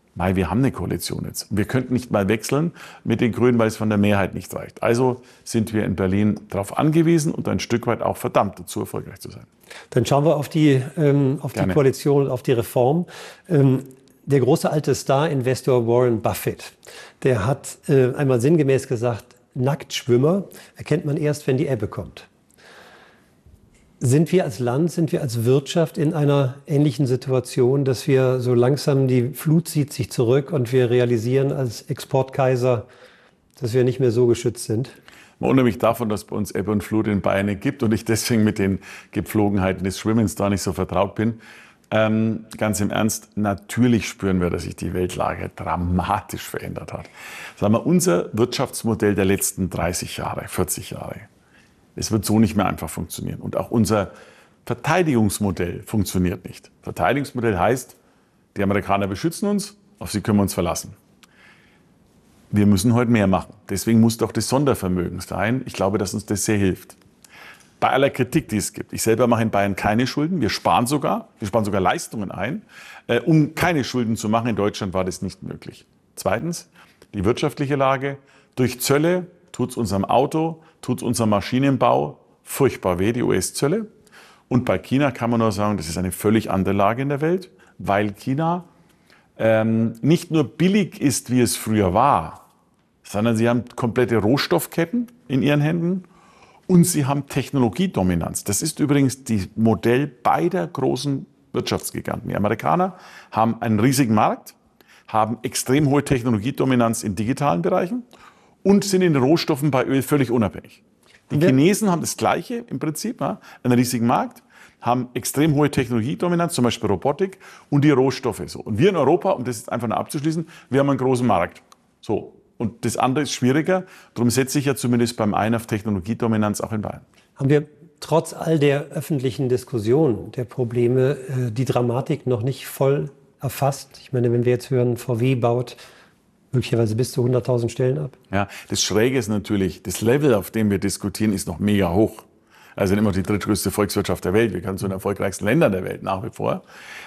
Nein, wir haben eine Koalition jetzt. Wir könnten nicht mal wechseln mit den Grünen, weil es von der Mehrheit nicht reicht. Also sind wir in Berlin darauf angewiesen und ein Stück weit auch verdammt dazu, erfolgreich zu sein. Dann schauen wir auf die Koalition und auf die Reform. Der große alte Star-Investor Warren Buffett, der hat einmal sinngemäß gesagt, Nacktschwimmer erkennt man erst, wenn die Ebbe kommt. Sind wir als Land, sind wir als Wirtschaft in einer ähnlichen Situation, dass wir so langsam, die Flut zieht sich zurück und wir realisieren als Exportkaiser, dass wir nicht mehr so geschützt sind? Unabhängig davon, dass bei uns Ebbe und Flut in Bayern gibt und ich deswegen mit den Gepflogenheiten des Schwimmens da nicht so vertraut bin, ganz im Ernst, natürlich spüren wir, dass sich die Weltlage dramatisch verändert hat. Sagen wir, unser Wirtschaftsmodell der letzten 30 Jahre, 40 Jahre, es wird so nicht mehr einfach funktionieren. Und auch unser Verteidigungsmodell funktioniert nicht. Verteidigungsmodell heißt, die Amerikaner beschützen uns, auf sie können wir uns verlassen. Wir müssen heute mehr machen. Deswegen muss doch das Sondervermögen sein. Ich glaube, dass uns das sehr hilft. Bei aller Kritik, die es gibt. Ich selber mache in Bayern keine Schulden. Wir sparen sogar Leistungen ein. Um keine Schulden zu machen in Deutschland war das nicht möglich. Zweitens, die wirtschaftliche Lage. Durch Zölle tut es unserem Auto, tut es unserem Maschinenbau furchtbar weh, die US-Zölle. Und bei China kann man nur sagen, das ist eine völlig andere Lage in der Welt, weil China nicht nur billig ist, wie es früher war, sondern sie haben komplette Rohstoffketten in ihren Händen und sie haben Technologiedominanz. Das ist übrigens das Modell beider großen Wirtschaftsgiganten. Die Amerikaner haben einen riesigen Markt, haben extrem hohe Technologiedominanz in digitalen Bereichen und sind in den Rohstoffen bei Öl völlig unabhängig. Die Chinesen haben das Gleiche im Prinzip, einen riesigen Markt, haben extrem hohe Technologiedominanz, zum Beispiel Robotik und die Rohstoffe. So. Und wir in Europa, um das jetzt einfach nur abzuschließen, wir haben einen großen Markt. So. Und das andere ist schwieriger. Darum setze ich ja zumindest beim einen auf Technologiedominanz auch in Bayern. Haben wir trotz all der öffentlichen Diskussion der Probleme die Dramatik noch nicht voll erfasst? Ich meine, wenn wir jetzt hören, VW baut möglicherweise bis zu 100.000 Stellen ab. Ja, das Schräge ist natürlich, das Level, auf dem wir diskutieren, ist noch mega hoch. Also immer die drittgrößte Volkswirtschaft der Welt. Wir gehören zu den erfolgreichsten Ländern der Welt nach wie vor.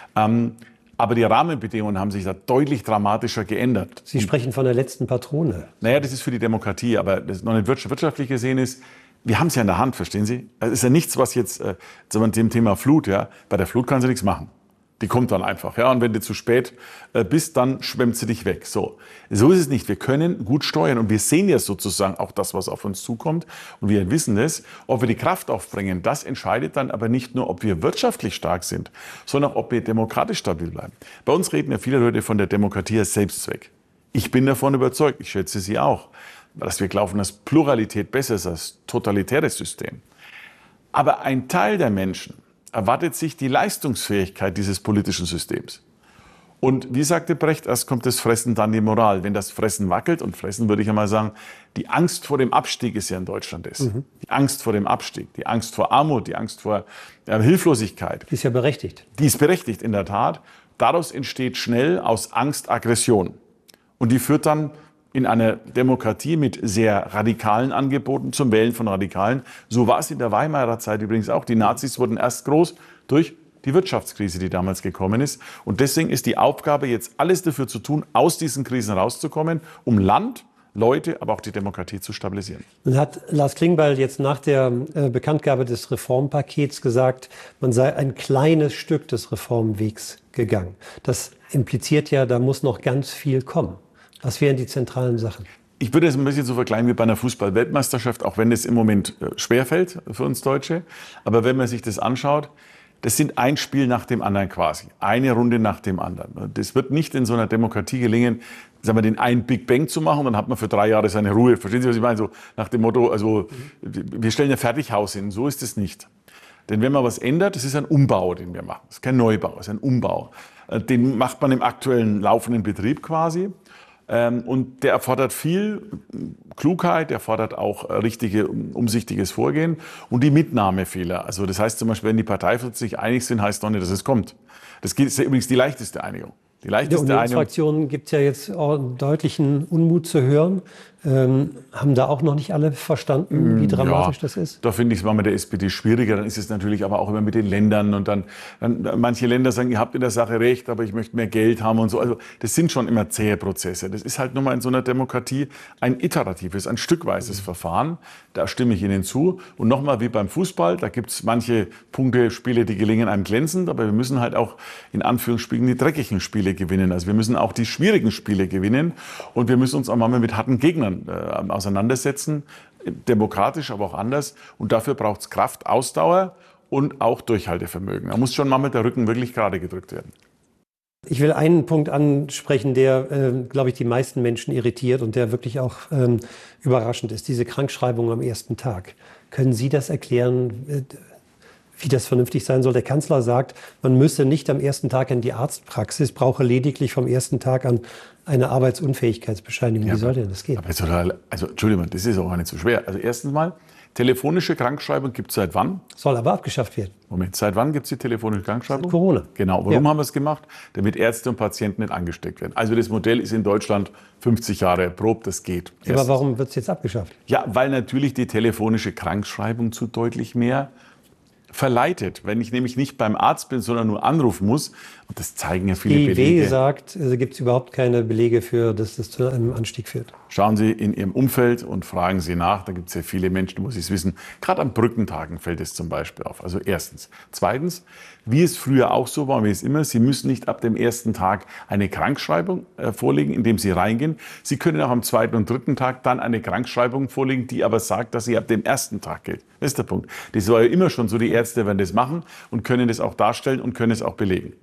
Aber die Rahmenbedingungen haben sich da deutlich dramatischer geändert. Sie sprechen von der letzten Patrone. Naja, das ist für die Demokratie. Aber das noch nicht wirtschaftlich gesehen ist, wir haben es ja in der Hand, verstehen Sie? Es ist ja nichts, was jetzt, zum Thema Flut, ja, bei der Flut kannst du nichts machen. Die kommt dann einfach, ja. Und wenn du zu spät bist, dann schwemmt sie dich weg. So ist es nicht. Wir können gut steuern und wir sehen ja sozusagen auch das, was auf uns zukommt. Und wir wissen es, ob wir die Kraft aufbringen. Das entscheidet dann aber nicht nur, ob wir wirtschaftlich stark sind, sondern auch, ob wir demokratisch stabil bleiben. Bei uns reden ja viele Leute von der Demokratie als Selbstzweck. Ich bin davon überzeugt, ich schätze Sie auch, dass wir glauben, dass Pluralität besser ist als totalitäres System. Aber ein Teil der Menschen erwartet sich die Leistungsfähigkeit dieses politischen Systems. Und wie sagte Brecht, erst kommt das Fressen, dann die Moral. Wenn das Fressen wackelt, und Fressen würde ich einmal sagen, die Angst vor dem Abstieg ist ja in Deutschland das. Die Angst vor dem Abstieg, die Angst vor Armut, die Angst vor Hilflosigkeit. Die ist ja berechtigt. Die ist berechtigt, in der Tat. Daraus entsteht schnell aus Angst Aggression. Und die führt dann in einer Demokratie mit sehr radikalen Angeboten zum Wählen von Radikalen. So war es in der Weimarer Zeit übrigens auch. Die Nazis wurden erst groß durch die Wirtschaftskrise, die damals gekommen ist. Und deswegen ist die Aufgabe, jetzt alles dafür zu tun, aus diesen Krisen rauszukommen, um Land, Leute, aber auch die Demokratie zu stabilisieren. Nun hat Lars Klingbeil jetzt nach der Bekanntgabe des Reformpakets gesagt, man sei ein kleines Stück des Reformwegs gegangen. Das impliziert ja, da muss noch ganz viel kommen. Was wären die zentralen Sachen? Ich würde es ein bisschen so vergleichen wie bei einer Fußball-Weltmeisterschaft, auch wenn es im Moment schwerfällt für uns Deutsche. Aber wenn man sich das anschaut, das sind ein Spiel nach dem anderen quasi. Eine Runde nach dem anderen. Das wird nicht in so einer Demokratie gelingen, sagen wir, den einen Big Bang zu machen, dann hat man für 3 Jahre seine Ruhe. Verstehen Sie, was ich meine? So nach dem Motto, also wir stellen ein Fertighaus hin. So ist es nicht. Denn wenn man was ändert, das ist ein Umbau, den wir machen. Das ist kein Neubau, das ist ein Umbau. Den macht man im aktuellen laufenden Betrieb quasi. Und der erfordert viel Klugheit, der erfordert auch umsichtiges Vorgehen und die Mitnahmefehler. Also das heißt zum Beispiel, wenn die Parteivorsitzenden sich einig sind, heißt noch nicht, dass es kommt. Das ist übrigens die leichteste Einigung. Die leichteste in der Unionsfraktion gibt es ja jetzt auch deutlichen Unmut zu hören. Haben da auch noch nicht alle verstanden, wie dramatisch das ist? Da finde ich es mal mit der SPD schwieriger. Dann ist es natürlich aber auch immer mit den Ländern. Und dann manche Länder sagen, ihr habt in der Sache recht, aber ich möchte mehr Geld haben und so. Also das sind schon immer zähe Prozesse. Das ist halt nun mal in so einer Demokratie ein iteratives, ein stückweises Verfahren. Da stimme ich Ihnen zu. Und nochmal wie beim Fußball, da gibt es manche Punkte, Spiele, die gelingen einem glänzend. Aber wir müssen halt auch in Anführungsstrichen die dreckigen Spiele gewinnen. Also wir müssen auch die schwierigen Spiele gewinnen. Und wir müssen uns auch mal mit harten Gegnern auseinandersetzen, demokratisch, aber auch anders. Und dafür braucht es Kraft, Ausdauer und auch Durchhaltevermögen. Da muss schon mal mit der Rücken wirklich gerade gedrückt werden. Ich will einen Punkt ansprechen, der, glaube ich, die meisten Menschen irritiert und der wirklich auch überraschend ist. Diese Krankschreibung am ersten Tag. Können Sie das erklären, wie das vernünftig sein soll? Der Kanzler sagt, man müsse nicht am ersten Tag in die Arztpraxis, brauche lediglich vom ersten Tag an eine Arbeitsunfähigkeitsbescheinigung. Wie soll denn das gehen? Also Entschuldigung, das ist auch nicht so schwer. Also erstens mal, telefonische Krankschreibung gibt es seit wann? Soll aber abgeschafft werden. Moment, seit wann gibt es die telefonische Krankschreibung? Seit Corona. Genau, warum haben wir es gemacht? Damit Ärzte und Patienten nicht angesteckt werden. Also das Modell ist in Deutschland 50 Jahre erprobt, das geht. Ja, aber warum wird es jetzt abgeschafft? Ja, weil natürlich die telefonische Krankschreibung zu deutlich mehr verleitet. Wenn ich nämlich nicht beim Arzt bin, sondern nur anrufen muss, und das zeigen ja viele Belege. Wie gesagt, gibt es überhaupt keine Belege für, dass das zu einem Anstieg führt. Schauen Sie in Ihrem Umfeld und fragen Sie nach. Da gibt es ja viele Menschen, wo Sie es wissen. Gerade an Brückentagen fällt es zum Beispiel auf. Also erstens. Zweitens, wie es früher auch so war, wie es immer, Sie müssen nicht ab dem ersten Tag eine Krankschreibung vorlegen, indem Sie reingehen. Sie können auch am zweiten und dritten Tag dann eine Krankschreibung vorlegen, die aber sagt, dass sie ab dem ersten Tag gilt. Das ist der Punkt. Das war ja immer schon so, die Ärzte werden das machen und können das auch darstellen und können es auch belegen.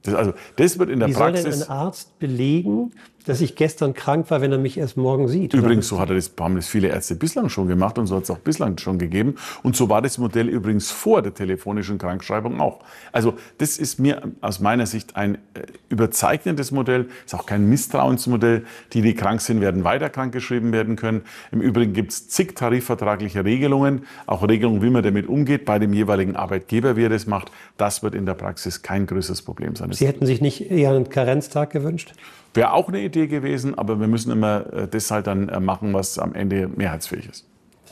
Das wird in der Praxis. Wie soll denn ein Arzt belegen, dass ich gestern krank war, wenn er mich erst morgen sieht? Übrigens, so haben das viele Ärzte bislang schon gemacht und so hat es auch bislang schon gegeben. Und so war das Modell übrigens vor der telefonischen Krankschreibung auch. Also das ist mir aus meiner Sicht ein überzeichnetes Modell, ist auch kein Misstrauensmodell. Die krank sind, werden weiter krankgeschrieben werden können. Im Übrigen gibt es zig tarifvertragliche Regelungen, auch Regelungen, wie man damit umgeht, bei dem jeweiligen Arbeitgeber, wie er das macht. Das wird in der Praxis kein größeres Problem sein. Sie hätten sich nicht eher einen Karenztag gewünscht? Wäre auch eine Idee gewesen, aber wir müssen immer das halt dann machen, was am Ende mehrheitsfähig ist.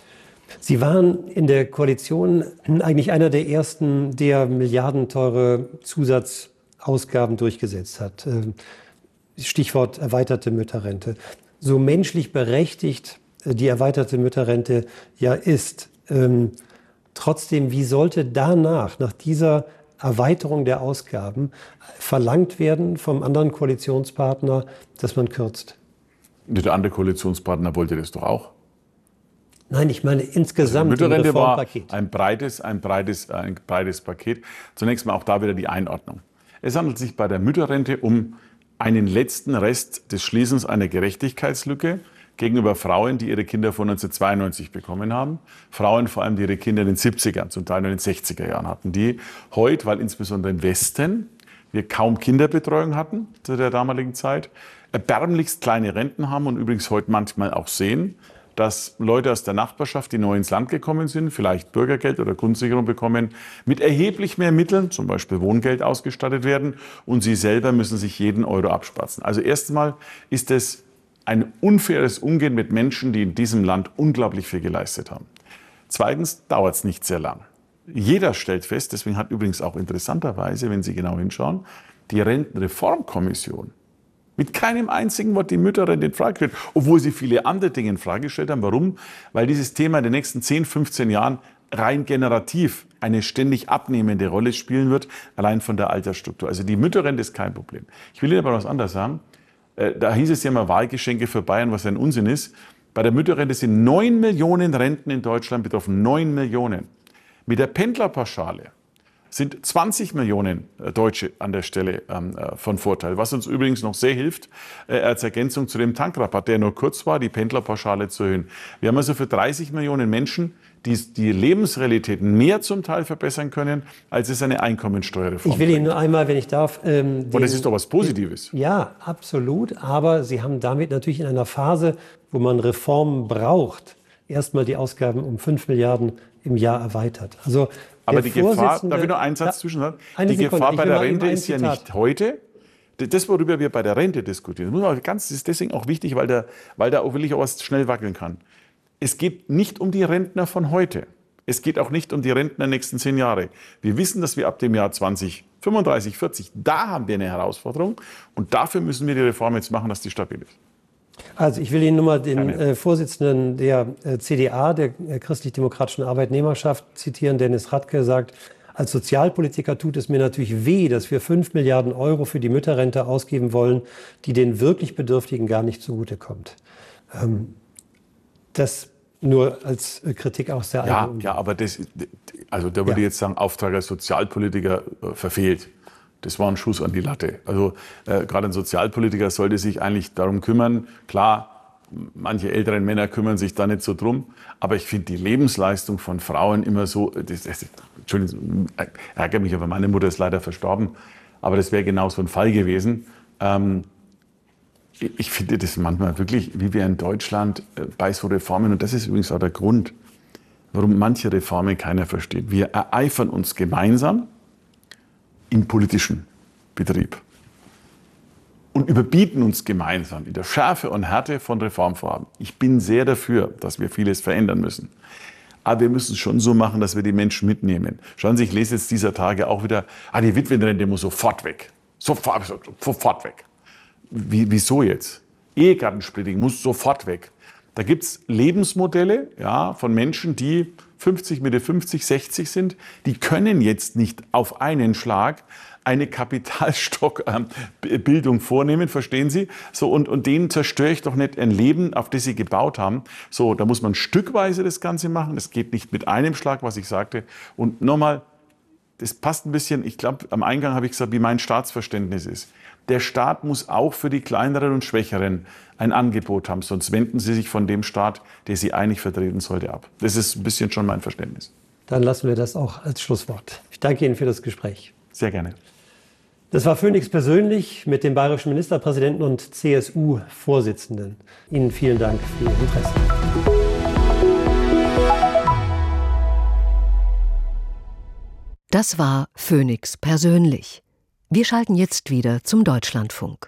Sie waren in der Koalition eigentlich einer der ersten, der milliardenteure Zusatzausgaben durchgesetzt hat. Stichwort erweiterte Mütterrente. So menschlich berechtigt die erweiterte Mütterrente ja ist. Trotzdem, wie sollte danach, nach dieser Erweiterung der Ausgaben, verlangt werden vom anderen Koalitionspartner, dass man kürzt? Der andere Koalitionspartner wollte das doch auch. Nein, ich meine insgesamt also ein Reformpaket. War ein breites Paket. Zunächst mal auch da wieder die Einordnung. Es handelt sich bei der Mütterrente um einen letzten Rest des Schließens einer Gerechtigkeitslücke gegenüber Frauen, die ihre Kinder vor 1992 bekommen haben. Frauen vor allem, die ihre Kinder in den 70er, zum Teil in den 60er Jahren hatten. Die heute, weil insbesondere im Westen wir kaum Kinderbetreuung hatten zu der damaligen Zeit, erbärmlichst kleine Renten haben und übrigens heute manchmal auch sehen, dass Leute aus der Nachbarschaft, die neu ins Land gekommen sind, vielleicht Bürgergeld oder Grundsicherung bekommen, mit erheblich mehr Mitteln, zum Beispiel Wohngeld, ausgestattet werden und sie selber müssen sich jeden Euro abspatzen. Also erstmal ist es ein unfaires Umgehen mit Menschen, die in diesem Land unglaublich viel geleistet haben. Zweitens dauert es nicht sehr lang. Jeder stellt fest, deswegen hat übrigens auch interessanterweise, wenn Sie genau hinschauen, die Rentenreformkommission mit keinem einzigen Wort die Mütterrente in Frage gestellt, obwohl sie viele andere Dinge in Frage gestellt haben. Warum? Weil dieses Thema in den nächsten 10, 15 Jahren rein generativ eine ständig abnehmende Rolle spielen wird, allein von der Altersstruktur. Also die Mütterrente ist kein Problem. Ich will Ihnen aber was anderes sagen. Da hieß es ja mal Wahlgeschenke für Bayern, was ein Unsinn ist. Bei der Mütterrente sind 9 Millionen Renten in Deutschland betroffen. 9 Millionen. Mit der Pendlerpauschale sind 20 Millionen Deutsche an der Stelle von Vorteil. Was uns übrigens noch sehr hilft, als Ergänzung zu dem Tankrabatt, der nur kurz war, die Pendlerpauschale zu erhöhen. Wir haben also für 30 Millionen Menschen die Lebensrealitäten mehr zum Teil verbessern können, als es eine Einkommensteuerreform Ich will Ihnen nur einmal, wenn ich darf... Und das ist doch was Positives. Ja, absolut. Aber Sie haben damit natürlich in einer Phase, wo man Reformen braucht, erstmal die Ausgaben um 5 Milliarden im Jahr erweitert. Also aber die Gefahr, darf ich nur einen Satz zwischen sagen? Die Gefahr bei der Rente ist ja nicht heute, das, worüber wir bei der Rente diskutieren, das ist deswegen auch wichtig, weil da auch wirklich auch was schnell wackeln kann. Es geht nicht um die Rentner von heute. Es geht auch nicht um die Rentner der nächsten 10 Jahre. Wir wissen, dass wir ab dem Jahr 2035, 40, da haben wir eine Herausforderung. Und dafür müssen wir die Reform jetzt machen, dass die stabil ist. Also ich will Ihnen nur mal den Vorsitzenden der CDA, der Christlich-Demokratischen Arbeitnehmerschaft, zitieren. Dennis Radke sagt, als Sozialpolitiker tut es mir natürlich weh, dass wir 5 Milliarden Euro für die Mütterrente ausgeben wollen, die den wirklich Bedürftigen gar nicht zugutekommt. Das nur als Kritik aus der eigenen Ja, aber da würde ich jetzt sagen, Auftrag als Sozialpolitiker verfehlt. Das war ein Schuss an die Latte. Also gerade ein Sozialpolitiker sollte sich eigentlich darum kümmern. Klar, manche älteren Männer kümmern sich da nicht so drum. Aber ich finde die Lebensleistung von Frauen immer so, Entschuldigung, ärgert mich, aber meine Mutter ist leider verstorben. Aber das wäre genau so ein Fall gewesen. Ich finde das manchmal wirklich, wie wir in Deutschland bei so Reformen, und das ist übrigens auch der Grund, warum manche Reformen keiner versteht. Wir ereifern uns gemeinsam im politischen Betrieb und überbieten uns gemeinsam in der Schärfe und Härte von Reformvorhaben. Ich bin sehr dafür, dass wir vieles verändern müssen. Aber wir müssen es schon so machen, dass wir die Menschen mitnehmen. Schauen Sie, ich lese jetzt dieser Tage auch wieder, die Witwenrente muss sofort weg. Sofort weg. Wieso jetzt? Ehegattensplitting muss sofort weg. Da gibt es Lebensmodelle von Menschen, die 50, Mitte 50, 60 sind. Die können jetzt nicht auf einen Schlag eine Kapitalstockbildung vornehmen, verstehen Sie? So, und denen zerstöre ich doch nicht ein Leben, auf das sie gebaut haben. So, da muss man stückweise das Ganze machen. Das geht nicht mit einem Schlag, was ich sagte. Und nochmal, das passt ein bisschen, ich glaube, am Eingang habe ich gesagt, wie mein Staatsverständnis ist. Der Staat muss auch für die Kleineren und Schwächeren ein Angebot haben, sonst wenden sie sich von dem Staat, der sie eigentlich vertreten sollte, ab. Das ist ein bisschen schon mein Verständnis. Dann lassen wir das auch als Schlusswort. Ich danke Ihnen für das Gespräch. Sehr gerne. Das war Phoenix persönlich mit dem bayerischen Ministerpräsidenten und CSU-Vorsitzenden. Ihnen vielen Dank für Ihr Interesse. Das war Phoenix persönlich. Wir schalten jetzt wieder zum Deutschlandfunk.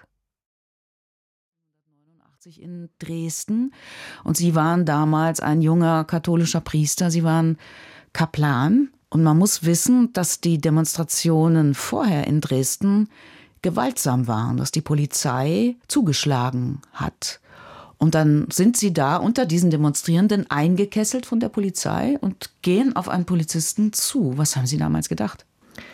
In Dresden und Sie waren damals ein junger katholischer Priester, Sie waren Kaplan und man muss wissen, dass die Demonstrationen vorher in Dresden gewaltsam waren, dass die Polizei zugeschlagen hat. Und dann sind Sie da unter diesen Demonstrierenden eingekesselt von der Polizei und gehen auf einen Polizisten zu. Was haben Sie damals gedacht?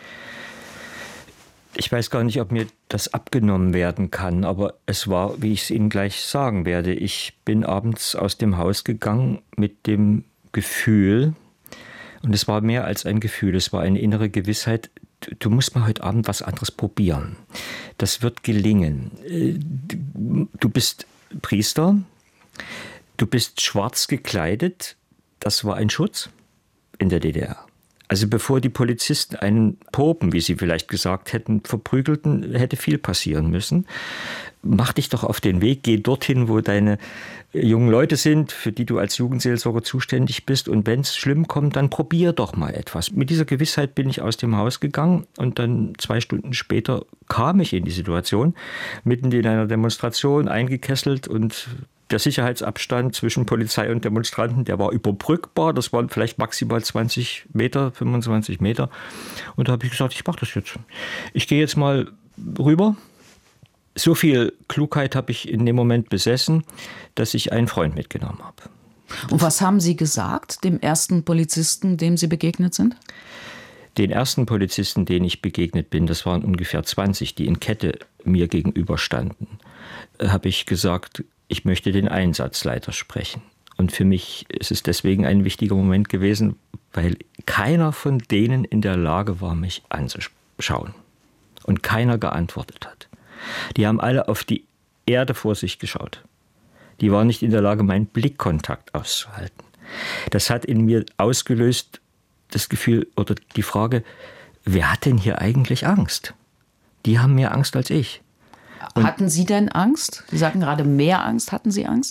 Ich weiß gar nicht, ob mir das abgenommen werden kann, aber es war, wie ich es Ihnen gleich sagen werde. Ich bin abends aus dem Haus gegangen mit dem Gefühl, und es war mehr als ein Gefühl, es war eine innere Gewissheit, du musst mal heute Abend was anderes probieren. Das wird gelingen. Du bist Priester, du bist schwarz gekleidet, das war ein Schutz in der DDR. Also bevor die Polizisten einen Popen, wie sie vielleicht gesagt hätten, verprügelten, hätte viel passieren müssen. Mach dich doch auf den Weg, geh dorthin, wo deine jungen Leute sind, für die du als Jugendseelsorger zuständig bist. Und wenn es schlimm kommt, dann probier doch mal etwas. Mit dieser Gewissheit bin ich aus dem Haus gegangen und dann 2 Stunden später kam ich in die Situation, mitten in einer Demonstration eingekesselt und der Sicherheitsabstand zwischen Polizei und Demonstranten, der war überbrückbar. Das waren vielleicht maximal 20 Meter, 25 Meter. Und da habe ich gesagt, ich mache das jetzt. Ich gehe jetzt mal rüber. So viel Klugheit habe ich in dem Moment besessen, dass ich einen Freund mitgenommen habe. Und was haben Sie gesagt, dem ersten Polizisten, dem Sie begegnet sind? Den ersten Polizisten, den ich begegnet bin, das waren ungefähr 20, die in Kette mir gegenüberstanden, habe ich gesagt, ich möchte den Einsatzleiter sprechen. Und für mich ist es deswegen ein wichtiger Moment gewesen, weil keiner von denen in der Lage war, mich anzuschauen. Und keiner geantwortet hat. Die haben alle auf die Erde vor sich geschaut. Die waren nicht in der Lage, meinen Blickkontakt auszuhalten. Das hat in mir ausgelöst das Gefühl oder die Frage, wer hat denn hier eigentlich Angst? Die haben mehr Angst als ich. Hatten Sie denn Angst? Sie sagten gerade mehr Angst. Hatten Sie Angst?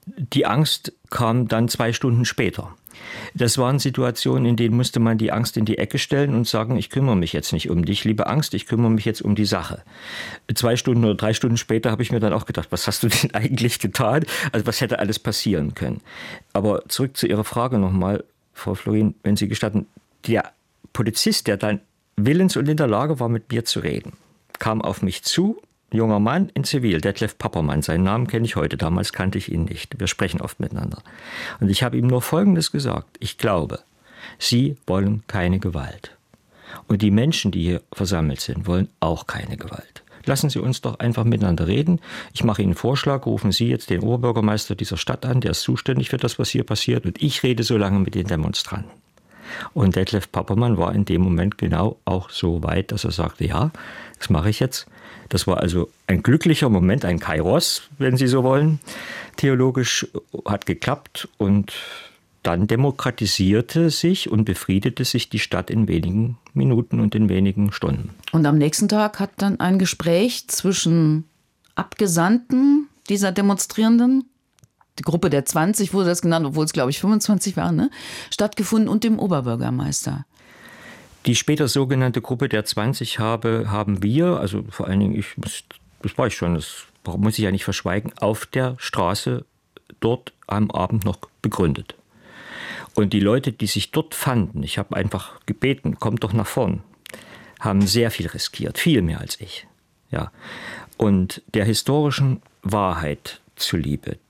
Die Angst kam dann 2 Stunden später. Das waren Situationen, in denen musste man die Angst in die Ecke stellen und sagen, ich kümmere mich jetzt nicht um dich, liebe Angst, ich kümmere mich jetzt um die Sache. 2 Stunden oder 3 Stunden später habe ich mir dann auch gedacht, was hast du denn eigentlich getan? Also was hätte alles passieren können? Aber zurück zu Ihrer Frage nochmal, Frau Florin, wenn Sie gestatten, der Polizist, der dann willens und in der Lage war, mit mir zu reden, kam auf mich zu, junger Mann in Zivil, Detlef Pappermann, seinen Namen kenne ich heute, damals kannte ich ihn nicht. Wir sprechen oft miteinander. Und ich habe ihm nur Folgendes gesagt: Ich glaube, Sie wollen keine Gewalt. Und die Menschen, die hier versammelt sind, wollen auch keine Gewalt. Lassen Sie uns doch einfach miteinander reden. Ich mache Ihnen einen Vorschlag, rufen Sie jetzt den Oberbürgermeister dieser Stadt an, der ist zuständig für das, was hier passiert, und ich rede so lange mit den Demonstranten. Und Detlef Pappermann war in dem Moment genau auch so weit, dass er sagte, ja, das mache ich jetzt. Das war also ein glücklicher Moment, ein Kairos, wenn Sie so wollen. Theologisch hat geklappt und dann demokratisierte sich und befriedete sich die Stadt in wenigen Minuten und in wenigen Stunden. Und am nächsten Tag hat dann ein Gespräch zwischen Abgesandten dieser Demonstrierenden, die Gruppe der 20 wurde das genannt, obwohl es, glaube ich, 25 waren, ne, stattgefunden, und dem Oberbürgermeister. Die später sogenannte Gruppe der 20 haben wir, also vor allen Dingen, das war ich schon, das muss ich ja nicht verschweigen, auf der Straße dort am Abend noch begründet. Und die Leute, die sich dort fanden, ich habe einfach gebeten, kommt doch nach vorn, haben sehr viel riskiert, viel mehr als ich. Ja. Und der historischen Wahrheit zuliebe,